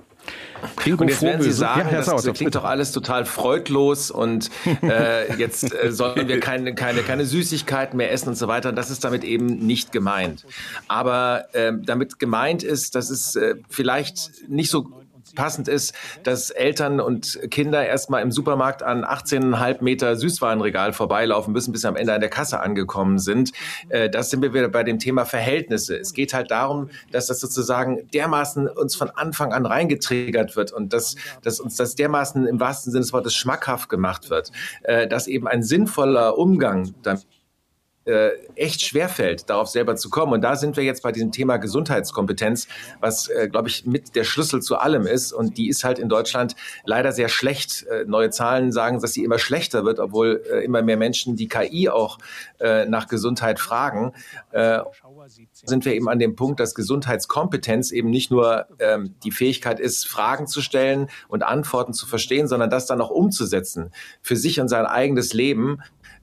C: Und jetzt werden Sie sagen, ja, das, das klingt doch alles total freudlos und äh, jetzt äh, sollen wir keine, keine, keine Süßigkeiten mehr essen und so weiter. Und das ist damit eben nicht gemeint. Aber äh, damit gemeint ist, dass es äh, vielleicht nicht so passend ist, dass Eltern und Kinder erstmal im Supermarkt an achtzehn Komma fünf Meter Süßwarenregal vorbeilaufen müssen, bis sie am Ende an der Kasse angekommen sind. Das sind wir wieder bei dem Thema Verhältnisse. Es geht halt darum, dass das sozusagen dermaßen uns von Anfang an reingetriggert wird und dass, dass uns das dermaßen im wahrsten Sinne des Wortes schmackhaft gemacht wird, dass eben ein sinnvoller Umgang damit Äh, echt schwerfällt, darauf selber zu kommen. Und da sind wir jetzt bei diesem Thema Gesundheitskompetenz, was, äh, glaube ich, mit der Schlüssel zu allem ist. Und die ist halt in Deutschland leider sehr schlecht. Äh, neue Zahlen sagen, dass sie immer schlechter wird, obwohl äh, immer mehr Menschen die K I auch äh, nach Gesundheit fragen. Äh, sind wir eben an dem Punkt, dass Gesundheitskompetenz eben nicht nur ähm, die Fähigkeit ist, Fragen zu stellen und Antworten zu verstehen, sondern das dann auch umzusetzen für sich und sein eigenes Leben.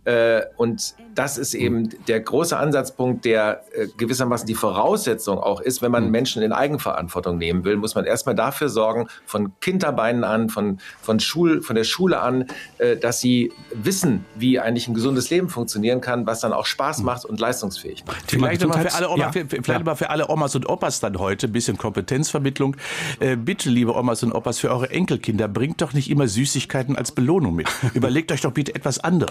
C: Und das ist eben der große Ansatzpunkt, der gewissermaßen die Voraussetzung auch ist, wenn man Menschen in Eigenverantwortung nehmen will, muss man erstmal dafür sorgen, von Kinderbeinen an, von, von, Schul, von der Schule an, dass sie wissen, wie eigentlich ein gesundes Leben funktionieren kann, was dann auch Spaß macht und leistungsfähig macht.
B: Vielleicht mal für alle, Oma, ja. vielleicht ja. mal für alle Omas und Opas dann heute ein bisschen Kompetenzvermittlung. Äh, bitte, liebe Omas und Opas, für eure Enkelkinder, bringt doch nicht immer Süßigkeiten als Belohnung mit. Überlegt euch doch bitte etwas anderes.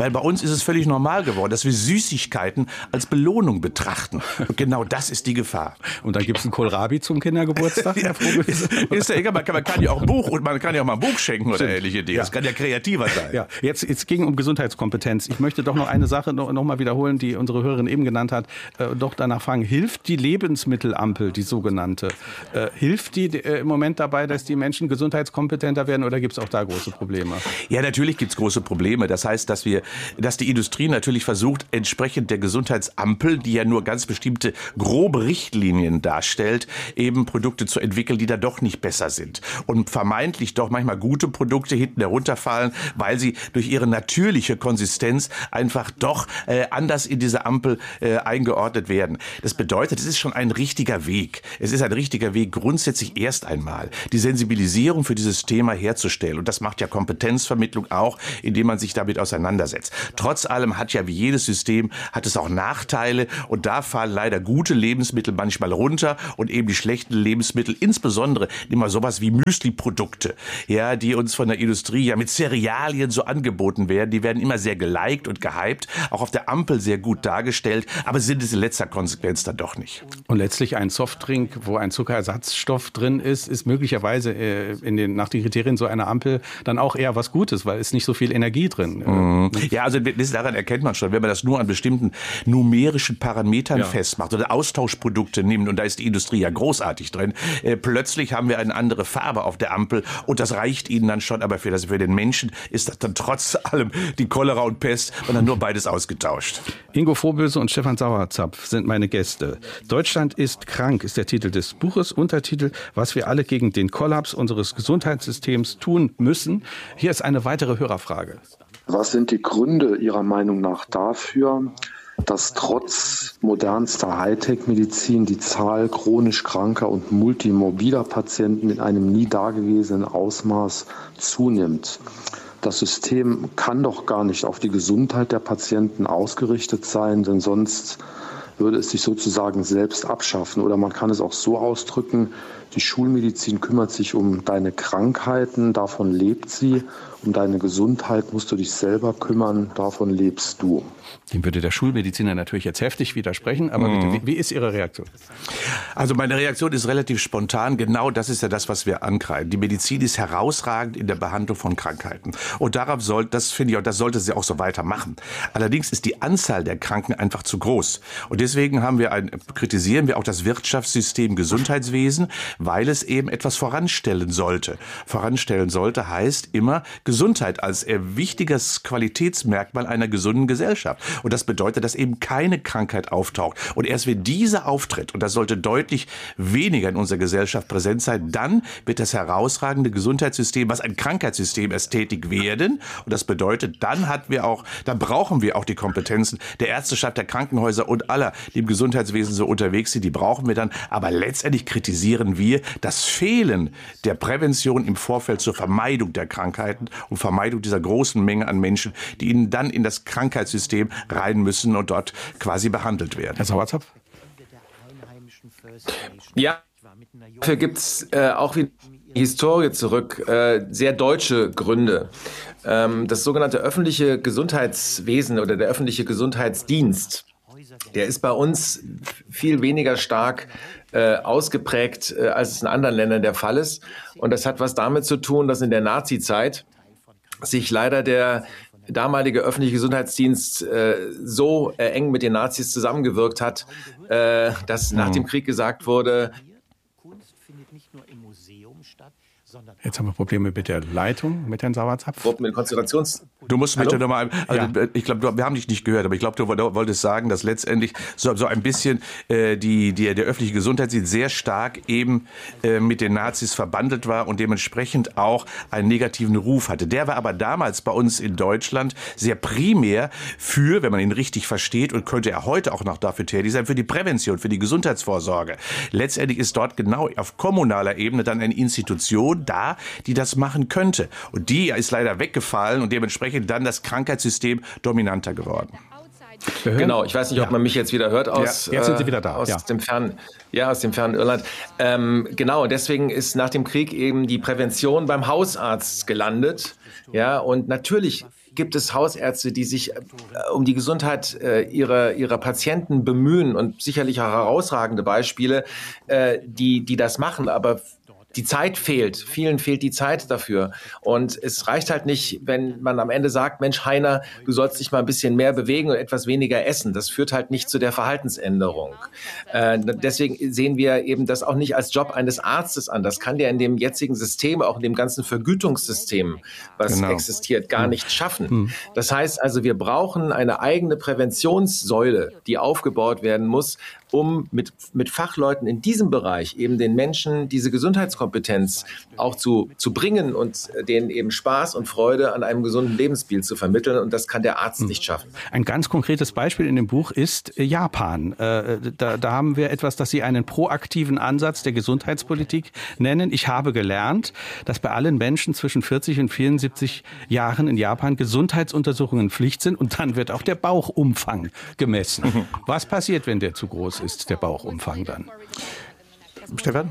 B: Weil bei uns ist es völlig normal geworden, dass wir Süßigkeiten als Belohnung betrachten. Und genau das ist die Gefahr.
A: Und dann gibt es einen Kohlrabi zum Kindergeburtstag, Herr Vogelsang.
B: Ist ja egal, man kann, man kann ja auch ein Buch und man kann ja auch mal ein Buch schenken oder ähnliche Dinge. Ja. Das kann ja kreativer sein.
A: Ja, jetzt, jetzt ging um Gesundheitskompetenz. Ich möchte doch noch eine Sache noch, noch mal wiederholen, die unsere Hörerin eben genannt hat. Äh, doch danach fragen, hilft die Lebensmittelampel, die sogenannte, äh, hilft die äh, im Moment dabei, dass die Menschen gesundheitskompetenter werden oder gibt es auch da große Probleme?
B: Ja, natürlich gibt es große Probleme. Das heißt, dass wir, dass die Industrie natürlich versucht, entsprechend der Gesundheitsampel, die ja nur ganz bestimmte grobe Richtlinien darstellt, eben Produkte zu entwickeln, die da doch nicht besser sind. Und vermeintlich doch manchmal gute Produkte hinten herunterfallen, weil sie durch ihre natürliche Konsistenz einfach doch äh, anders in diese Ampel äh, eingeordnet werden. Das bedeutet, es ist schon ein richtiger Weg. Es ist ein richtiger Weg, grundsätzlich erst einmal die Sensibilisierung für dieses Thema herzustellen. Und das macht ja Kompetenzvermittlung auch, indem man sich damit auseinandersetzt. Trotz allem hat ja wie jedes System, hat es auch Nachteile. Und da fallen leider gute Lebensmittel manchmal runter und eben die schlechten Lebensmittel, insbesondere immer sowas wie Müsli-Produkte, ja, die uns von der Industrie ja mit Cerealien so angeboten werden. Die werden immer sehr geliked und gehypt, auch auf der Ampel sehr gut dargestellt, aber sind es in letzter Konsequenz dann doch nicht.
A: Und letztlich ein Softdrink, wo ein Zuckerersatzstoff drin ist, ist möglicherweise äh, in den, nach den Kriterien so einer Ampel dann auch eher was Gutes, weil es nicht so viel Energie drin.
B: Mhm. Ja, also daran erkennt man schon, wenn man das nur an bestimmten numerischen Parametern ja. festmacht oder Austauschprodukte nimmt, und da ist die Industrie ja großartig drin, äh, plötzlich haben wir eine andere Farbe auf der Ampel und das reicht ihnen dann schon, aber für, das, für den Menschen ist das dann trotz allem die Cholera und Pest und dann nur beides ausgetauscht.
A: Ingo Vorböse und Stefan Sauerzapf sind meine Gäste. Deutschland ist krank ist der Titel des Buches, Untertitel, was wir alle gegen den Kollaps unseres Gesundheitssystems tun müssen. Hier ist eine weitere Hörerfrage.
D: Was sind die Gründe Ihrer Meinung nach dafür, dass trotz modernster Hightech-Medizin die Zahl chronisch kranker und multimorbider Patienten in einem nie dagewesenen Ausmaß zunimmt? Das System kann doch gar nicht auf die Gesundheit der Patienten ausgerichtet sein, denn sonst würde es sich sozusagen selbst abschaffen. Oder man kann es auch so ausdrücken, die Schulmedizin kümmert sich um deine Krankheiten, davon lebt sie. Um deine Gesundheit musst du dich selber kümmern, davon lebst du.
A: Dem würde der Schulmediziner natürlich jetzt heftig widersprechen, aber
B: mhm.
A: bitte, wie, wie ist Ihre Reaktion?
B: Also meine Reaktion ist relativ spontan. Genau das ist ja das, was wir ankreiden. Die Medizin ist herausragend in der Behandlung von Krankheiten. Und darauf soll, das finde ich, auch, das sollte sie auch so weitermachen. Allerdings ist die Anzahl der Kranken einfach zu groß. Und deswegen haben wir ein, kritisieren wir auch das Wirtschaftssystem Gesundheitswesen, weil es eben etwas voranstellen sollte. Voranstellen sollte heißt immer Gesundheit als wichtiges Qualitätsmerkmal einer gesunden Gesellschaft. Und das bedeutet, dass eben keine Krankheit auftaucht. Und erst wenn diese auftritt, und das sollte deutlich weniger in unserer Gesellschaft präsent sein, dann wird das herausragende Gesundheitssystem, was ein Krankheitssystem ist, tätig werden. Und das bedeutet, dann hat wir auch, dann brauchen wir auch die Kompetenzen der Ärzteschaft, der Krankenhäuser und aller, die im Gesundheitswesen so unterwegs sind, die brauchen wir dann. Aber letztendlich kritisieren wir das Fehlen der Prävention im Vorfeld zur Vermeidung der Krankheiten und Vermeidung dieser großen Menge an Menschen, die ihnen dann in das Krankheitssystem rein müssen und dort quasi behandelt werden.
A: Herr Sauerzapf?
C: Ja, dafür gibt es äh, auch wieder die Historie zurück, äh, sehr deutsche Gründe. Ähm, das sogenannte öffentliche Gesundheitswesen oder der öffentliche Gesundheitsdienst, der ist bei uns viel weniger stark äh, ausgeprägt, äh, als es in anderen Ländern der Fall ist. Und das hat was damit zu tun, dass in der Nazi-Zeit sich leider der damalige öffentliche Gesundheitsdienst äh, so äh, eng mit den Nazis zusammengewirkt hat, äh, dass nach dem Krieg gesagt wurde,
A: Kunst findet nicht nur im Museum statt, sondern jetzt haben wir Probleme mit der Leitung, mit Herrn Sauerzapf.
C: Mit Konzentrations
B: Du musst bitte nochmal, also ja. ich glaube, wir haben dich nicht gehört, aber ich glaube, du wolltest sagen, dass letztendlich so, so ein bisschen äh, die, die, der öffentliche Gesundheitsdienst sehr stark eben äh, mit den Nazis verbandelt war und dementsprechend auch einen negativen Ruf hatte. Der war aber damals bei uns in Deutschland sehr primär für, wenn man ihn richtig versteht, und könnte er heute auch noch dafür tätig sein, für die Prävention, für die Gesundheitsvorsorge. Letztendlich ist dort genau auf kommunaler Ebene dann eine Institution da, die das machen könnte. Und die ist leider weggefallen und dementsprechend dann das Krankheitssystem dominanter geworden.
C: Genau, ich weiß nicht, ob man mich jetzt wieder hört aus,
A: ja, jetzt sind Sie wieder da.
C: aus
A: ja.
C: dem fernen, ja, aus dem fernen Irland. Ähm, genau, deswegen ist nach dem Krieg eben die Prävention beim Hausarzt gelandet. Ja, und natürlich gibt es Hausärzte, die sich äh, um die Gesundheit äh, ihrer, ihrer Patienten bemühen und sicherlich auch herausragende Beispiele, äh, die, die das machen, aber die Zeit fehlt. Vielen fehlt die Zeit dafür. Und es reicht halt nicht, wenn man am Ende sagt, Mensch, Heiner, du sollst dich mal ein bisschen mehr bewegen und etwas weniger essen. Das führt halt nicht zu der Verhaltensänderung. Äh, deswegen sehen wir eben das auch nicht als Job eines Arztes an. Das kann der in dem jetzigen System, auch in dem ganzen Vergütungssystem, was genau. existiert, gar nicht schaffen. Hm. Das heißt also, wir brauchen eine eigene Präventionssäule, die aufgebaut werden muss, um mit, mit Fachleuten in diesem Bereich eben den Menschen diese Gesundheitskompetenz auch zu, zu bringen und denen eben Spaß und Freude an einem gesunden Lebensstil zu vermitteln. Und das kann der Arzt nicht schaffen.
A: Ein ganz konkretes Beispiel in dem Buch ist Japan. Da, da haben wir etwas, das Sie einen proaktiven Ansatz der Gesundheitspolitik nennen. Ich habe gelernt, dass bei allen Menschen zwischen vierzig und vierundsiebzig Jahren in Japan Gesundheitsuntersuchungen Pflicht sind und dann wird auch der Bauchumfang gemessen. Mhm. Was passiert, wenn der zu groß ist, der Bauchumfang dann?
B: Stefan?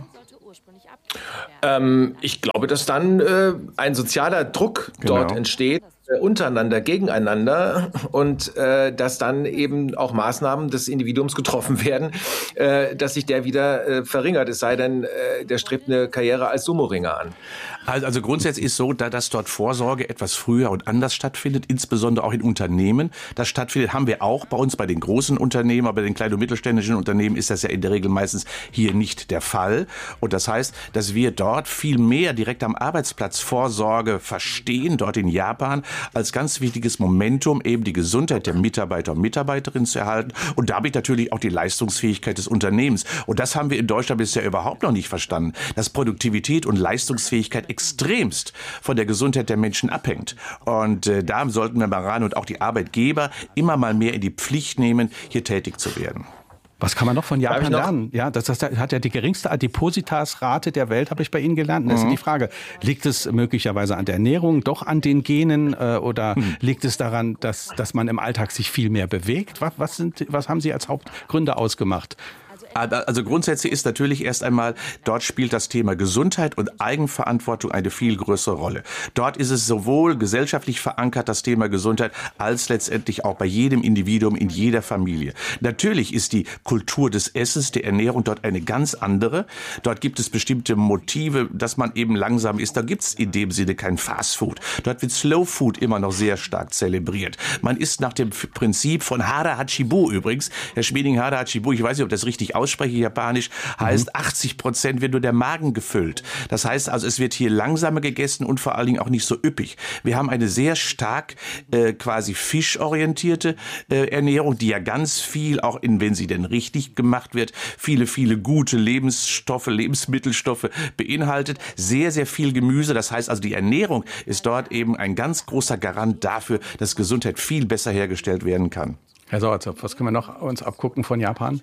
C: Ähm, ich glaube, dass dann äh, ein sozialer Druck
B: genau.
C: dort entsteht, äh, untereinander, gegeneinander und äh, dass dann eben auch Maßnahmen des Individuums getroffen werden, äh, dass sich der wieder äh, verringert, es sei denn, äh, der strebt eine Karriere als Sumo-Ringer an.
B: Also, also grundsätzlich ist so, da dass dort Vorsorge etwas früher und anders stattfindet, insbesondere auch in Unternehmen. Das stattfindet, haben wir auch bei uns, bei den großen Unternehmen, aber bei den kleinen und mittelständischen Unternehmen ist das ja in der Regel meistens hier nicht der Fall. Und das heißt, dass wir dort viel mehr direkt am Arbeitsplatz Vorsorge verstehen, dort in Japan, als ganz wichtiges Momentum, eben die Gesundheit der Mitarbeiter und Mitarbeiterinnen zu erhalten und damit natürlich auch die Leistungsfähigkeit des Unternehmens. Und das haben wir in Deutschland bisher überhaupt noch nicht verstanden, dass Produktivität und Leistungsfähigkeit extremst von der Gesundheit der Menschen abhängt. Und äh, da sollten wir mal ran und auch die Arbeitgeber immer mal mehr in die Pflicht nehmen, hier tätig zu werden.
A: Was kann man noch von Japan lernen? Ja, das, das hat ja die geringste Adipositas-Rate der Welt, habe ich bei Ihnen gelernt. Das mhm. ist die Frage, liegt es möglicherweise an der Ernährung, doch an den Genen äh, oder mhm. liegt es daran, dass, dass man im Alltag sich viel mehr bewegt? Was, was, sind, was haben Sie als Hauptgründe ausgemacht?
B: Also grundsätzlich ist natürlich erst einmal, dort spielt das Thema Gesundheit und Eigenverantwortung eine viel größere Rolle. Dort ist es sowohl gesellschaftlich verankert, das Thema Gesundheit, als letztendlich auch bei jedem Individuum, in jeder Familie. Natürlich ist die Kultur des Essens, der Ernährung dort eine ganz andere. Dort gibt es bestimmte Motive, dass man eben langsam ist. Da gibt es in dem Sinne kein Fast Food. Dort wird Slow Food immer noch sehr stark zelebriert. Man isst nach dem Prinzip von Hara Hachibu übrigens. Herr Schmieding, Hara Hachibu, ich weiß nicht, ob das richtig ausspreche, japanisch, heißt mhm. achtzig Prozent wird nur der Magen gefüllt. Das heißt also, es wird hier langsamer gegessen und vor allen Dingen auch nicht so üppig. Wir haben eine sehr stark äh, quasi fischorientierte äh, Ernährung, die ja ganz viel, auch in, wenn sie denn richtig gemacht wird, viele, viele gute Lebensstoffe, Lebensmittelstoffe beinhaltet. Sehr, sehr viel Gemüse. Das heißt also, die Ernährung ist dort eben ein ganz großer Garant dafür, dass Gesundheit viel besser hergestellt werden kann.
A: Herr Sauerzopf, was können wir noch uns abgucken von Japan?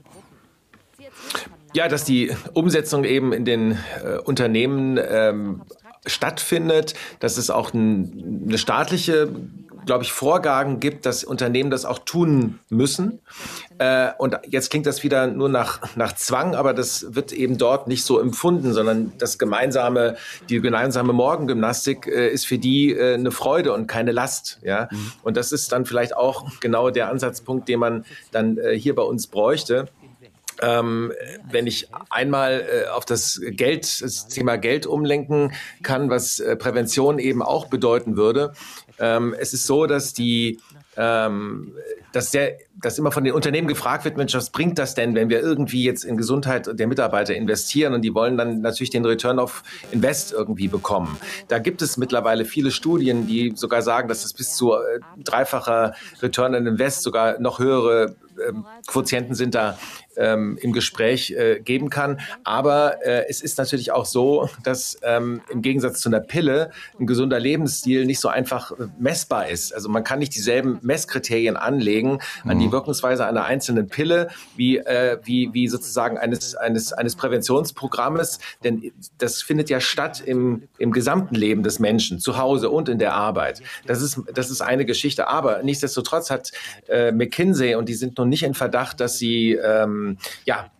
C: Ja, dass die Umsetzung eben in den äh, Unternehmen ähm, stattfindet, dass es auch ein, eine staatliche, glaube ich, Vorgaben gibt, dass Unternehmen das auch tun müssen. Äh, und jetzt klingt das wieder nur nach, nach Zwang, aber das wird eben dort nicht so empfunden, sondern das gemeinsame, die gemeinsame Morgengymnastik äh, ist für die äh, eine Freude und keine Last. Ja? Mhm. Und das ist dann vielleicht auch genau der Ansatzpunkt, den man dann äh, hier bei uns bräuchte. Ähm, wenn ich einmal äh, auf das Geld, das Thema Geld umlenken kann, was äh, Prävention eben auch bedeuten würde. Ähm, es ist so, dass die, ähm, dass der, dass immer von den Unternehmen gefragt wird, Mensch, was bringt das denn, wenn wir irgendwie jetzt in Gesundheit der Mitarbeiter investieren? Und die wollen dann natürlich den Return of Invest irgendwie bekommen. Da gibt es mittlerweile viele Studien, die sogar sagen, dass es bis zu äh, dreifacher Return on Invest, sogar noch höhere ähm, Quotienten sind da ähm, im Gespräch äh, geben kann. Aber äh, es ist natürlich auch so, dass ähm, im Gegensatz zu einer Pille ein gesunder Lebensstil nicht so einfach äh, messbar ist. Also man kann nicht dieselben Messkriterien anlegen an die Wirkungsweise einer einzelnen Pille wie, äh, wie, wie sozusagen eines, eines, eines Präventionsprogrammes. Denn das findet ja statt im, im gesamten Leben des Menschen, zu Hause und in der Arbeit. Das ist, das ist eine Geschichte. Aber nichtsdestotrotz hat äh, McKinsey, und die sind nun nicht in Verdacht, dass sie ähm, ja,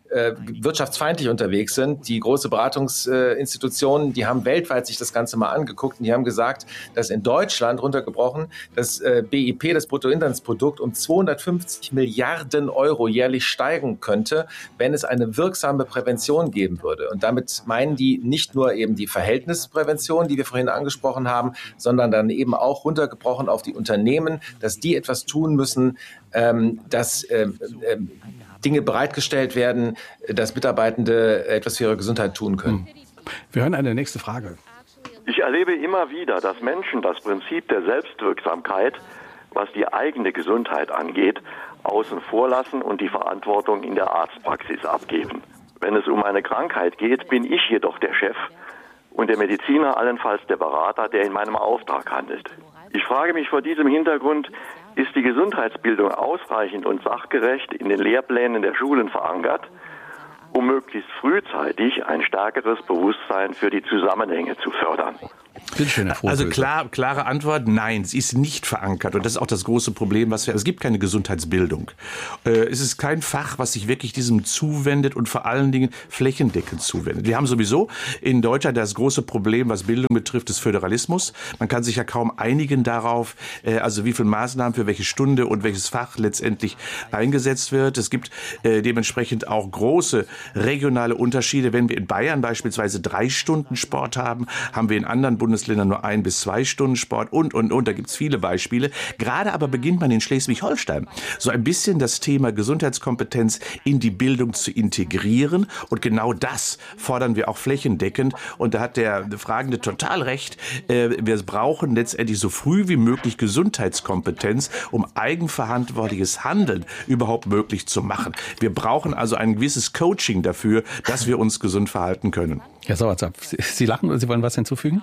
C: äh, wirtschaftsfeindlich unterwegs sind. Die große Beratungsinstitutionen, äh, die haben weltweit sich das Ganze mal angeguckt und die haben gesagt, dass in Deutschland runtergebrochen das äh, B I P, das Bruttoinlandsprodukt, um zweihundertfünfzig Milliarden Euro jährlich steigen könnte, wenn es eine wirksame Prävention geben würde. Und damit meinen die nicht nur eben die Verhältnisprävention, die wir vorhin angesprochen haben, sondern dann eben auch runtergebrochen auf die Unternehmen, dass die etwas tun müssen, ähm, dass ähm, ähm, Dinge bereitgestellt werden, dass Mitarbeitende etwas für ihre Gesundheit tun können.
A: Wir hören eine nächste Frage.
E: Ich erlebe immer wieder, dass Menschen das Prinzip der Selbstwirksamkeit, was die eigene Gesundheit angeht, außen vor lassen und die Verantwortung in der Arztpraxis abgeben. Wenn es um eine Krankheit geht, bin ich jedoch der Chef und der Mediziner allenfalls der Berater, der in meinem Auftrag handelt. Ich frage mich vor diesem Hintergrund, ist die Gesundheitsbildung ausreichend und sachgerecht in den Lehrplänen der Schulen verankert, um möglichst frühzeitig ein stärkeres Bewusstsein für die Zusammenhänge zu fördern?
A: Schön,
B: also klar, klare Antwort, nein, sie ist nicht verankert. Und das ist auch das große Problem, was wir, es gibt keine Gesundheitsbildung. Äh, es ist kein Fach, was sich wirklich diesem zuwendet und vor allen Dingen flächendeckend zuwendet. Wir haben sowieso in Deutschland das große Problem, was Bildung betrifft, des Föderalismus. Man kann sich ja kaum einigen darauf, äh, also wie viele Maßnahmen für welche Stunde und welches Fach letztendlich eingesetzt wird. Es gibt äh, dementsprechend auch große regionale Unterschiede. Wenn wir in Bayern beispielsweise drei Stunden Sport haben, haben wir in anderen Bundesländern nur ein bis zwei Stunden Sport und, und, und. Da gibt es viele Beispiele. Gerade aber beginnt man in Schleswig-Holstein so ein bisschen das Thema Gesundheitskompetenz in die Bildung zu integrieren. Und genau das fordern wir auch flächendeckend. Und da hat der Fragende total recht. Wir brauchen letztendlich so früh wie möglich Gesundheitskompetenz, um eigenverantwortliches Handeln überhaupt möglich zu machen. Wir brauchen also ein gewisses Coaching dafür, dass wir uns gesund verhalten können.
A: Herr Sauerzapf, Sie lachen oder Sie wollen was hinzufügen?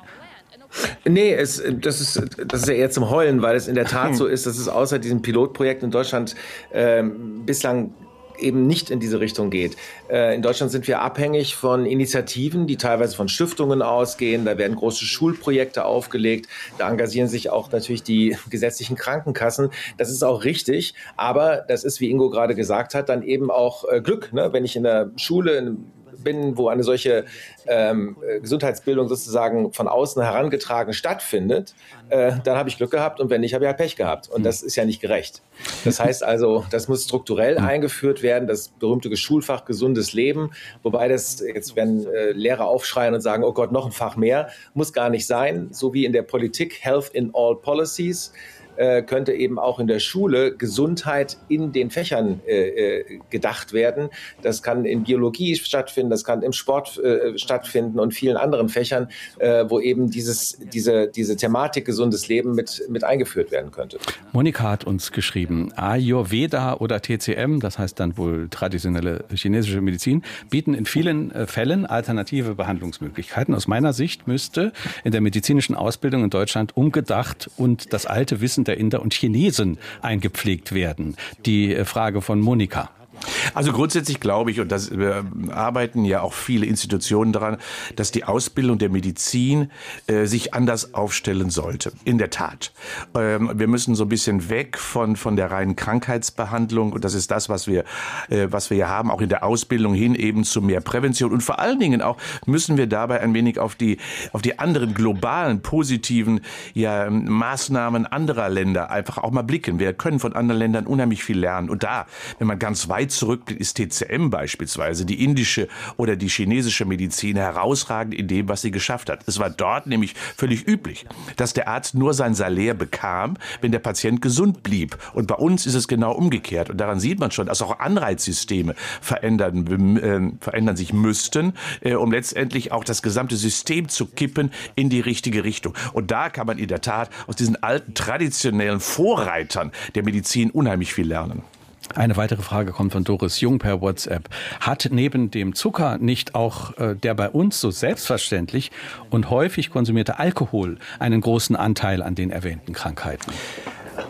C: Nee, es, das, ist, das ist ja eher zum Heulen, weil es in der Tat so ist, dass es außer diesem Pilotprojekt in Deutschland ähm, bislang eben nicht in diese Richtung geht. Äh, in Deutschland sind wir abhängig von Initiativen, die teilweise von Stiftungen ausgehen. Da werden große Schulprojekte aufgelegt. Da engagieren sich auch natürlich die gesetzlichen Krankenkassen. Das ist auch richtig. Aber das ist, wie Ingo gerade gesagt hat, dann eben auch äh, Glück. Ne? Wenn ich in der Schule in bin, wo eine solche ähm, Gesundheitsbildung sozusagen von außen herangetragen stattfindet, äh, dann habe ich Glück gehabt und wenn nicht, habe ich halt Pech gehabt. Und das ist ja nicht gerecht. Das heißt also, das muss strukturell eingeführt werden, das berühmte Schulfach gesundes Leben, wobei das, jetzt werden äh, Lehrer aufschreien und sagen, oh Gott, noch ein Fach mehr, muss gar nicht sein, so wie in der Politik Health in all Policies, könnte eben auch in der Schule Gesundheit in den Fächern äh, gedacht werden. Das kann in Biologie stattfinden, das kann im Sport äh, stattfinden und vielen anderen Fächern, äh, wo eben dieses, diese, diese Thematik gesundes Leben mit, mit eingeführt werden könnte.
A: Monika hat uns geschrieben, Ayurveda oder T C M, das heißt dann wohl traditionelle chinesische Medizin, bieten in vielen Fällen alternative Behandlungsmöglichkeiten. Aus meiner Sicht müsste in der medizinischen Ausbildung in Deutschland umgedacht und das alte Wissen der Inder und Chinesen eingepflegt werden. Die Frage von Monika.
B: Also grundsätzlich glaube ich, und das äh, arbeiten ja auch viele Institutionen daran, dass die Ausbildung der Medizin äh, sich anders aufstellen sollte. In der Tat. Ähm, wir müssen so ein bisschen weg von von der reinen Krankheitsbehandlung, und das ist das, was wir äh, was wir hier haben, auch in der Ausbildung hin eben zu mehr Prävention. Und vor allen Dingen auch müssen wir dabei ein wenig auf die auf die anderen globalen positiven ja, Maßnahmen anderer Länder einfach auch mal blicken. Wir können von anderen Ländern unheimlich viel lernen. Und da, wenn man ganz weit zurückblickt, ist T C M beispielsweise, die indische oder die chinesische Medizin, herausragend in dem, was sie geschafft hat. Es war dort nämlich völlig üblich, dass der Arzt nur sein Salär bekam, wenn der Patient gesund blieb. Und bei uns ist es genau umgekehrt. Und daran sieht man schon, dass auch Anreizsysteme verändern, äh, verändern sich müssten, äh, um letztendlich auch das gesamte System zu kippen in die richtige Richtung. Und da kann man in der Tat aus diesen alten, traditionellen Vorreitern der Medizin unheimlich viel lernen.
A: Eine weitere Frage kommt von Doris Jung per WhatsApp. Hat neben dem Zucker nicht auch äh, der bei uns so selbstverständlich und häufig konsumierte Alkohol einen großen Anteil an den erwähnten Krankheiten?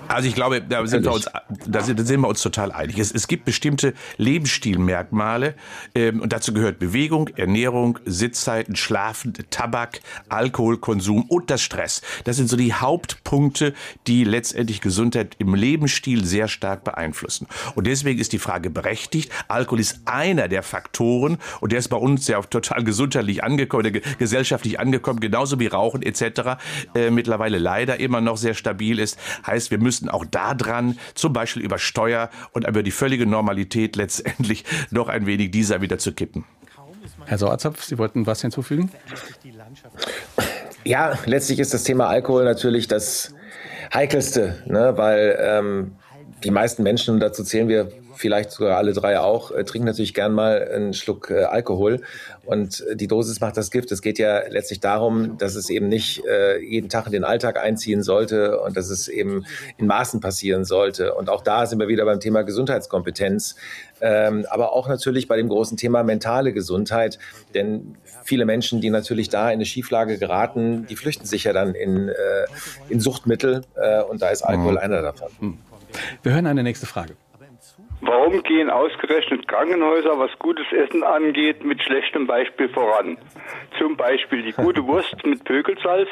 B: Also ich glaube, da sind, wir uns, da sind, da sind wir uns total einig. Es, es gibt bestimmte Lebensstilmerkmale ähm, und dazu gehört Bewegung, Ernährung, Sitzzeiten, Schlafen, Tabak, Alkoholkonsum und das Stress. Das sind so die Hauptpunkte, die letztendlich Gesundheit im Lebensstil sehr stark beeinflussen. Und deswegen ist die Frage berechtigt. Alkohol ist einer der Faktoren und der ist bei uns ja total gesundheitlich angekommen, gesellschaftlich angekommen, genauso wie Rauchen et cetera äh, mittlerweile leider immer noch sehr stabil ist. Heißt, wir müssen auch da dran, zum Beispiel über Steuer und über die völlige Normalität letztendlich noch ein wenig dieser wieder zu kippen.
A: Herr Sauerzapf, Sie wollten was hinzufügen?
C: Ja, letztlich ist das Thema Alkohol natürlich das Heikelste, ne? Weil ähm, die meisten Menschen, und dazu zählen wir vielleicht sogar alle drei auch, äh, trinken natürlich gern mal einen Schluck äh, Alkohol und äh, die Dosis macht das Gift. Es geht ja letztlich darum, dass es eben nicht äh, jeden Tag in den Alltag einziehen sollte und dass es eben in Maßen passieren sollte. Und auch da sind wir wieder beim Thema Gesundheitskompetenz, ähm, aber auch natürlich bei dem großen Thema mentale Gesundheit, denn viele Menschen, die natürlich da in eine Schieflage geraten, die flüchten sich ja dann in, äh, in Suchtmittel äh, und da ist Alkohol mhm. einer davon.
A: Wir hören eine nächste Frage.
F: Warum gehen ausgerechnet Krankenhäuser, was gutes Essen angeht, mit schlechtem Beispiel voran? Zum Beispiel die gute Wurst mit Pökelsalz,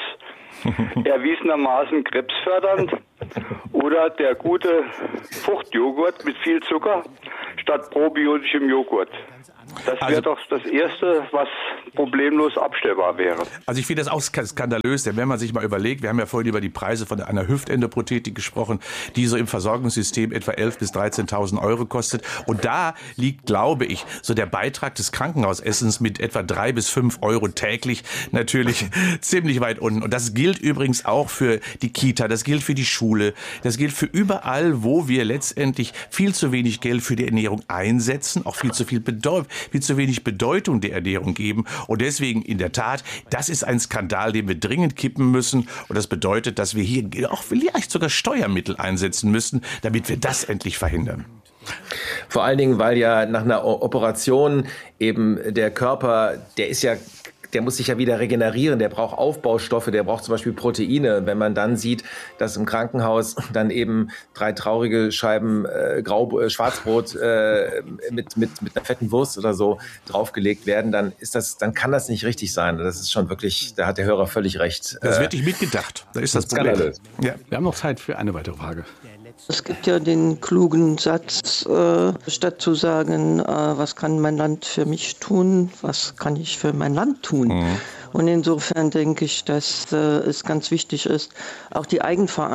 F: erwiesenermaßen krebsfördernd, oder der gute Fruchtjoghurt mit viel Zucker statt probiotischem Joghurt. Das wäre also doch das Erste, was problemlos abstellbar wäre.
B: Also ich finde das auch skandalös, denn wenn man sich mal überlegt, wir haben ja vorhin über die Preise von einer Hüftendoprothetik gesprochen, die so im Versorgungssystem etwa elftausend bis dreizehntausend Euro kostet. Und da liegt, glaube ich, so der Beitrag des Krankenhausessens mit etwa drei bis fünf Euro täglich natürlich ziemlich weit unten. Und das gilt übrigens auch für die Kita, das gilt für die Schule, das gilt für überall, wo wir letztendlich viel zu wenig Geld für die Ernährung einsetzen, auch viel zu viel Bedeutung. viel zu wenig Bedeutung der Ernährung geben. Und deswegen in der Tat, das ist ein Skandal, den wir dringend kippen müssen. Und das bedeutet, dass wir hier auch vielleicht sogar Steuermittel einsetzen müssen, damit wir das endlich verhindern.
C: Vor allen Dingen, weil ja nach einer Operation eben der Körper, der ist ja der muss sich ja wieder regenerieren, der braucht Aufbaustoffe, der braucht zum Beispiel Proteine. Wenn man dann sieht, dass im Krankenhaus dann eben drei traurige Scheiben äh, Grau, äh, Schwarzbrot äh, mit, mit, mit einer fetten Wurst oder so draufgelegt werden, dann ist das, dann kann das nicht richtig sein. Das ist schon wirklich, da hat der Hörer völlig recht.
B: Das wird nicht mitgedacht. Da ist das Problem.
A: Ja. Wir haben noch Zeit für eine weitere Frage.
G: Es gibt ja den klugen Satz, äh, statt zu sagen, äh, was kann mein Land für mich tun, was kann ich für mein Land tun. Mhm. Und insofern denke ich, dass äh, es ganz wichtig ist, auch die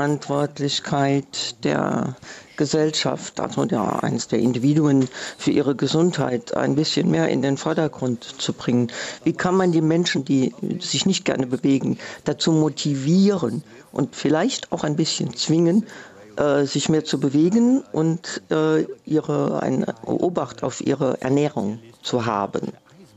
G: Eigenverantwortlichkeit der Gesellschaft, also der, eines der Individuen für ihre Gesundheit ein bisschen mehr in den Vordergrund zu bringen. Wie kann man die Menschen, die sich nicht gerne bewegen, dazu motivieren und vielleicht auch ein bisschen zwingen, sich mehr zu bewegen und äh, ihre, eine Obacht auf ihre Ernährung zu haben.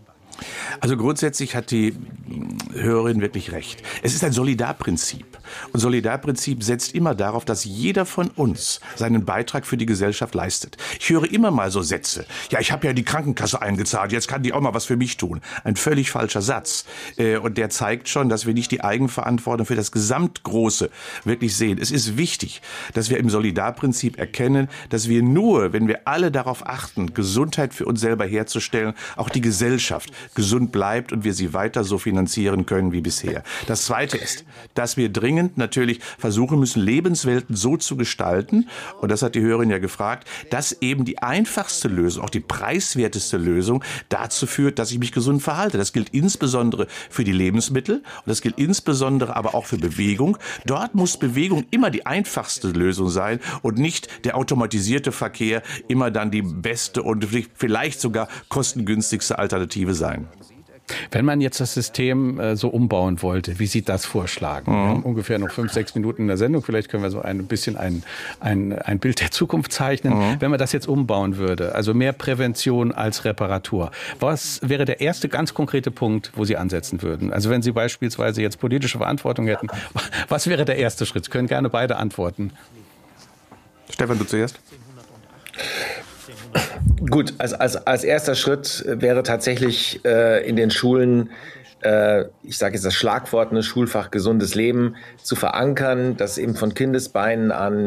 B: Also grundsätzlich hat die Hörerin wirklich recht. Es ist ein Solidarprinzip. Und Solidarprinzip setzt immer darauf, dass jeder von uns seinen Beitrag für die Gesellschaft leistet. Ich höre immer mal so Sätze. Ja, ich habe ja die Krankenkasse eingezahlt, jetzt kann die auch mal was für mich tun. Ein völlig falscher Satz. Und der zeigt schon, dass wir nicht die Eigenverantwortung für das Gesamtgroße wirklich sehen. Es ist wichtig, dass wir im Solidarprinzip erkennen, dass wir nur, wenn wir alle darauf achten, Gesundheit für uns selber herzustellen, auch die Gesellschaft gesund bleibt und wir sie weiter so finanzieren können wie bisher. Das Zweite ist, dass wir dringend natürlich versuchen müssen, Lebenswelten so zu gestalten, und das hat die Hörerin ja gefragt, dass eben die einfachste Lösung, auch die preiswerteste Lösung dazu führt, dass ich mich gesund verhalte. Das gilt insbesondere für die Lebensmittel und das gilt insbesondere aber auch für Bewegung. Dort muss Bewegung immer die einfachste Lösung sein und nicht der automatisierte Verkehr immer dann die beste und vielleicht sogar kostengünstigste Alternative sein.
A: Wenn man jetzt das System äh, so umbauen wollte, wie Sie das vorschlagen? Mhm. Wir haben ungefähr noch fünf, sechs Minuten in der Sendung. Vielleicht können wir so ein bisschen ein, ein, ein Bild der Zukunft zeichnen. Mhm. Wenn man das jetzt umbauen würde, also mehr Prävention als Reparatur, was wäre der erste ganz konkrete Punkt, wo Sie ansetzen würden? Also wenn Sie beispielsweise jetzt politische Verantwortung hätten, was wäre der erste Schritt? Sie können gerne beide antworten.
B: Stefan, du zuerst.
C: Gut, als, als, als erster Schritt wäre tatsächlich äh, in den Schulen, äh, ich sage jetzt das Schlagwort, ne, Schulfach gesundes Leben, zu verankern, dass eben von Kindesbeinen an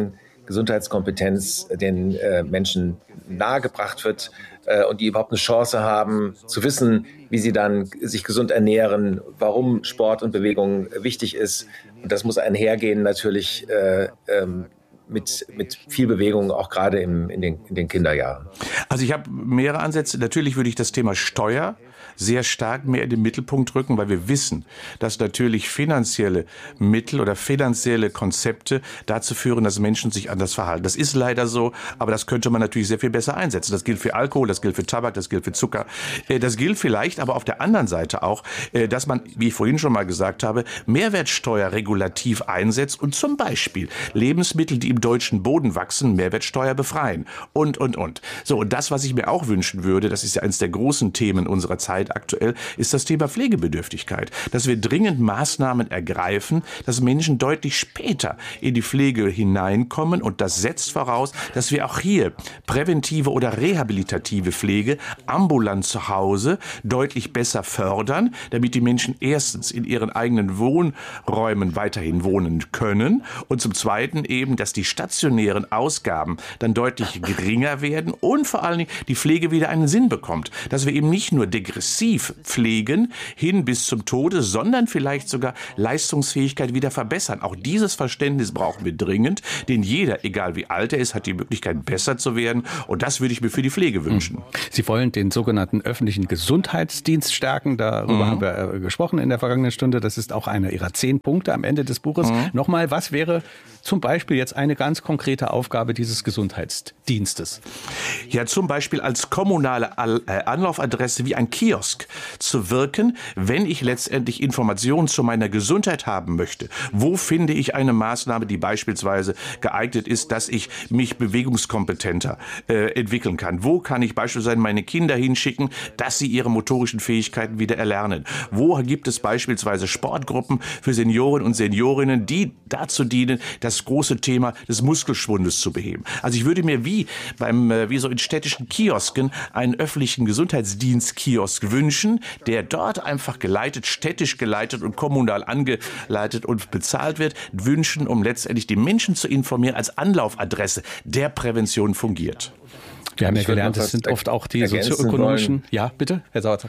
C: Gesundheitskompetenz den äh, Menschen nahegebracht wird äh, und die überhaupt eine Chance haben, zu wissen, wie sie dann sich gesund ernähren, warum Sport und Bewegung wichtig ist. Und das muss einhergehen natürlich äh, ähm, mit, mit viel Bewegung, auch gerade im, in, den, in den Kinderjahren.
B: Also ich habe mehrere Ansätze. Natürlich würde ich das Thema Steuer sehr stark mehr in den Mittelpunkt rücken, weil wir wissen, dass natürlich finanzielle Mittel oder finanzielle Konzepte dazu führen, dass Menschen sich anders verhalten. Das ist leider so, aber das könnte man natürlich sehr viel besser einsetzen. Das gilt für Alkohol, das gilt für Tabak, das gilt für Zucker. Das gilt vielleicht aber auf der anderen Seite auch, dass man, wie ich vorhin schon mal gesagt habe, Mehrwertsteuer regulativ einsetzt und zum Beispiel Lebensmittel, die im deutschen Boden wachsen, Mehrwertsteuer befreien und, und, und. So, und das, was ich mir auch wünschen würde, das ist ja eines der großen Themen unserer Zeit aktuell, ist das Thema Pflegebedürftigkeit. Dass wir dringend Maßnahmen ergreifen, dass Menschen deutlich später in die Pflege hineinkommen und das setzt voraus, dass wir auch hier präventive oder rehabilitative Pflege ambulant zu Hause deutlich besser fördern, damit die Menschen erstens in ihren eigenen Wohnräumen weiterhin wohnen können und zum Zweiten eben, dass die stationären Ausgaben dann deutlich geringer werden und vor allen Dingen die Pflege wieder einen Sinn bekommt. Dass wir eben nicht nur degressiv pflegen hin bis zum Tode, sondern vielleicht sogar Leistungsfähigkeit wieder verbessern. Auch dieses Verständnis brauchen wir dringend, denn jeder, egal wie alt er ist, hat die Möglichkeit, besser zu werden. Und das würde ich mir für die Pflege wünschen.
A: Sie wollen den sogenannten öffentlichen Gesundheitsdienst stärken. Darüber mhm. haben wir gesprochen in der vergangenen Stunde. Das ist auch einer Ihrer zehn Punkte am Ende des Buches. Mhm. Nochmal, was wäre zum Beispiel jetzt eine ganz konkrete Aufgabe dieses Gesundheitsdienstes?
B: Ja, zum Beispiel als kommunale Anlaufadresse wie ein Kiosk zu wirken, wenn ich letztendlich Informationen zu meiner Gesundheit haben möchte. Wo finde ich eine Maßnahme, die beispielsweise geeignet ist, dass ich mich bewegungskompetenter äh, entwickeln kann? Wo kann ich beispielsweise meine Kinder hinschicken, dass sie ihre motorischen Fähigkeiten wieder erlernen? Wo gibt es beispielsweise Sportgruppen für Senioren und Seniorinnen, die dazu dienen, das große Thema des Muskelschwundes zu beheben? Also ich würde mir wie beim äh, wie so in städtischen Kiosken einen öffentlichen Gesundheitsdienstkiosk wünschen, der dort einfach geleitet, städtisch geleitet und kommunal angeleitet und bezahlt wird, wünschen, um letztendlich die Menschen zu informieren, als Anlaufadresse der Prävention fungiert.
A: Wir haben ja gelernt, es sind oft auch die sozioökonomischen... Wollen. Ja, bitte, Herr Sauerzer.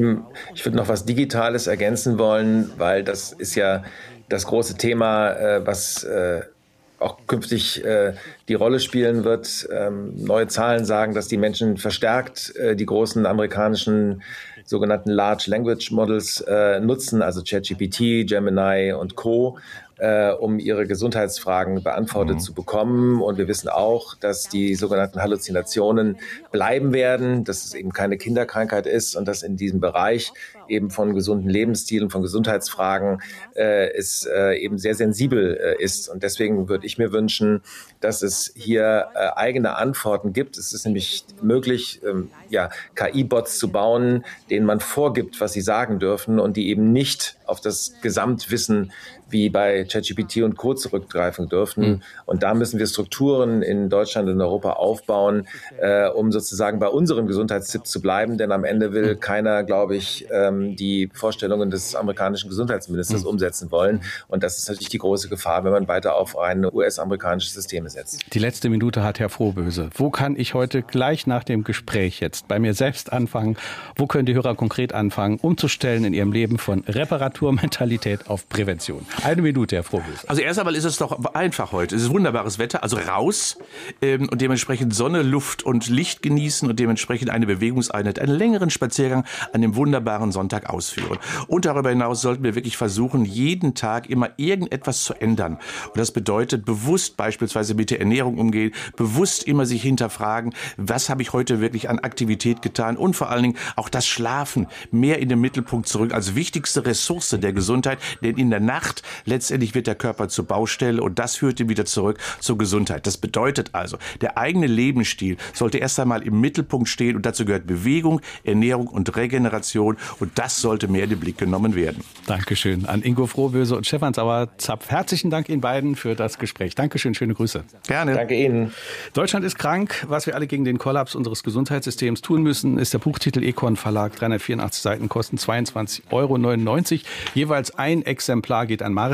C: Ich würde noch was Digitales ergänzen wollen, weil das ist ja das große Thema, was auch künftig äh, die Rolle spielen wird. Ähm, neue Zahlen sagen, dass die Menschen verstärkt äh, die großen amerikanischen sogenannten Large Language Models äh, nutzen, also ChatGPT, Gemini und Co., äh, um ihre Gesundheitsfragen beantwortet mhm. zu bekommen. Und wir wissen auch, dass die sogenannten Halluzinationen bleiben werden, dass es eben keine Kinderkrankheit ist und dass in diesem Bereich eben von gesunden Lebensstilen, von Gesundheitsfragen äh, es äh, eben sehr sensibel äh, ist. Und deswegen würde ich mir wünschen, dass es hier äh, eigene Antworten gibt. Es ist nämlich möglich, ähm, ja, K I-Bots zu bauen, denen man vorgibt, was sie sagen dürfen und die eben nicht auf das Gesamtwissen wie bei ChatGPT und Co. zurückgreifen dürfen. Mhm. Und da müssen wir Strukturen in Deutschland und Europa aufbauen, äh, um sozusagen bei unseren Gesundheitstipps zu bleiben. Denn am Ende will mhm. keiner, glaube ich, ähm, die Vorstellungen des amerikanischen Gesundheitsministers mhm. umsetzen wollen. Und das ist natürlich die große Gefahr, wenn man weiter auf ein U S-amerikanisches System setzt.
A: Die letzte Minute hat Herr Frohböse. Wo kann ich heute gleich nach dem Gespräch jetzt bei mir selbst anfangen? Wo können die Hörer konkret anfangen, umzustellen in ihrem Leben von Reparaturmentalität auf Prävention? Eine Minute, Herr Frohböse.
B: Also erst einmal ist es doch einfach heute. Es ist wunderbares Wetter, also raus ähm, und dementsprechend Sonne, Luft und Licht genießen und dementsprechend eine Bewegungseinheit, einen längeren Spaziergang an dem wunderbaren Sonntag ausführen. Und darüber hinaus sollten wir wirklich versuchen, jeden Tag immer irgendetwas zu ändern. Und das bedeutet, bewusst beispielsweise mit der Ernährung umgehen, bewusst immer sich hinterfragen, was habe ich heute wirklich an Aktivität getan und vor allen Dingen auch das Schlafen mehr in den Mittelpunkt zurück als wichtigste Ressource der Gesundheit, denn in der Nacht letztendlich wird der Körper zur Baustelle und das führt ihn wieder zurück zur Gesundheit. Das bedeutet also, der eigene Lebensstil sollte erst einmal im Mittelpunkt stehen und dazu gehört Bewegung, Ernährung und Regeneration und das sollte mehr in den Blick genommen werden.
A: Dankeschön an Ingo Frohböse und Stefan Sauerzapf. Herzlichen Dank Ihnen beiden für das Gespräch. Dankeschön, schöne Grüße.
B: Gerne.
C: Danke Ihnen.
A: Deutschland ist krank. Was wir alle gegen den Kollaps unseres Gesundheitssystems tun müssen, ist der Buchtitel Econ Verlag. dreihundertvierundachtzig Seiten, kosten zweiundzwanzig Euro neunundneunzig. Jeweils ein Exemplar geht an Marit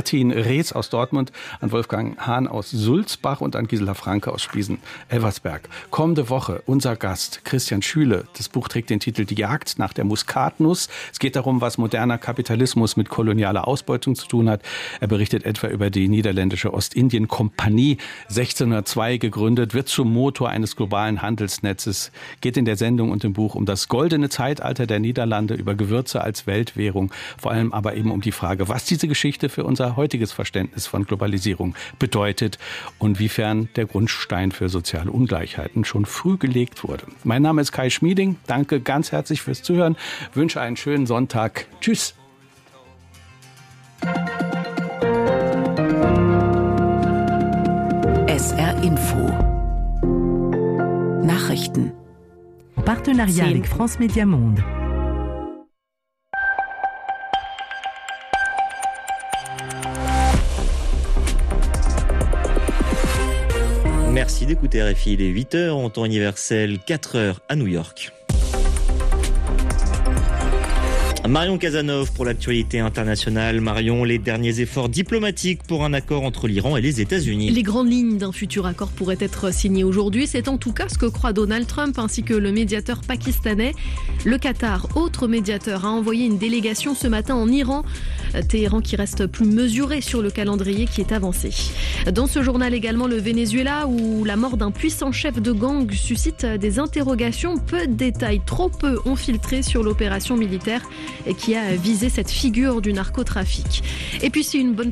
A: Martin Rees aus Dortmund, an Wolfgang Hahn aus Sulzbach und an Gisela Franke aus Spiesen-Elversberg. Kommende Woche unser Gast Christian Schüle. Das Buch trägt den Titel Die Jagd nach der Muskatnuss. Es geht darum, was moderner Kapitalismus mit kolonialer Ausbeutung zu tun hat. Er berichtet etwa über die niederländische Ostindien-Kompanie, sechzehnhundertzwei gegründet, wird zum Motor eines globalen Handelsnetzes. Geht in der Sendung und im Buch um das goldene Zeitalter der Niederlande, über Gewürze als Weltwährung, vor allem aber eben um die Frage, was diese Geschichte für unser heutiges Verständnis von Globalisierung bedeutet und wiefern der Grundstein für soziale Ungleichheiten schon früh gelegt wurde. Mein Name ist Kai Schmieding. Danke ganz herzlich fürs Zuhören. Wünsche einen schönen Sonntag. Tschüss.
H: S R Info Nachrichten.
I: Partenariat avec France Média Monde.
J: Merci d'écouter R F I. Il est huit heures en temps universel, quatre heures à New York. Marion Casanov pour l'actualité internationale. Marion, les derniers efforts diplomatiques pour un accord entre l'Iran et les États-Unis.
K: Les grandes lignes d'un futur accord pourraient être signées aujourd'hui. C'est en tout cas ce que croit Donald Trump ainsi que le médiateur pakistanais. Le Qatar, autre médiateur, a envoyé une délégation ce matin en Iran. Téhéran qui reste plus mesuré sur le calendrier qui est avancé. Dans ce journal également, le Venezuela où la mort d'un puissant chef de gang suscite des interrogations. Peu de détails, trop peu ont filtré sur l'opération militaire qui a visé cette figure du narcotrafic. Et puis c'est une bonne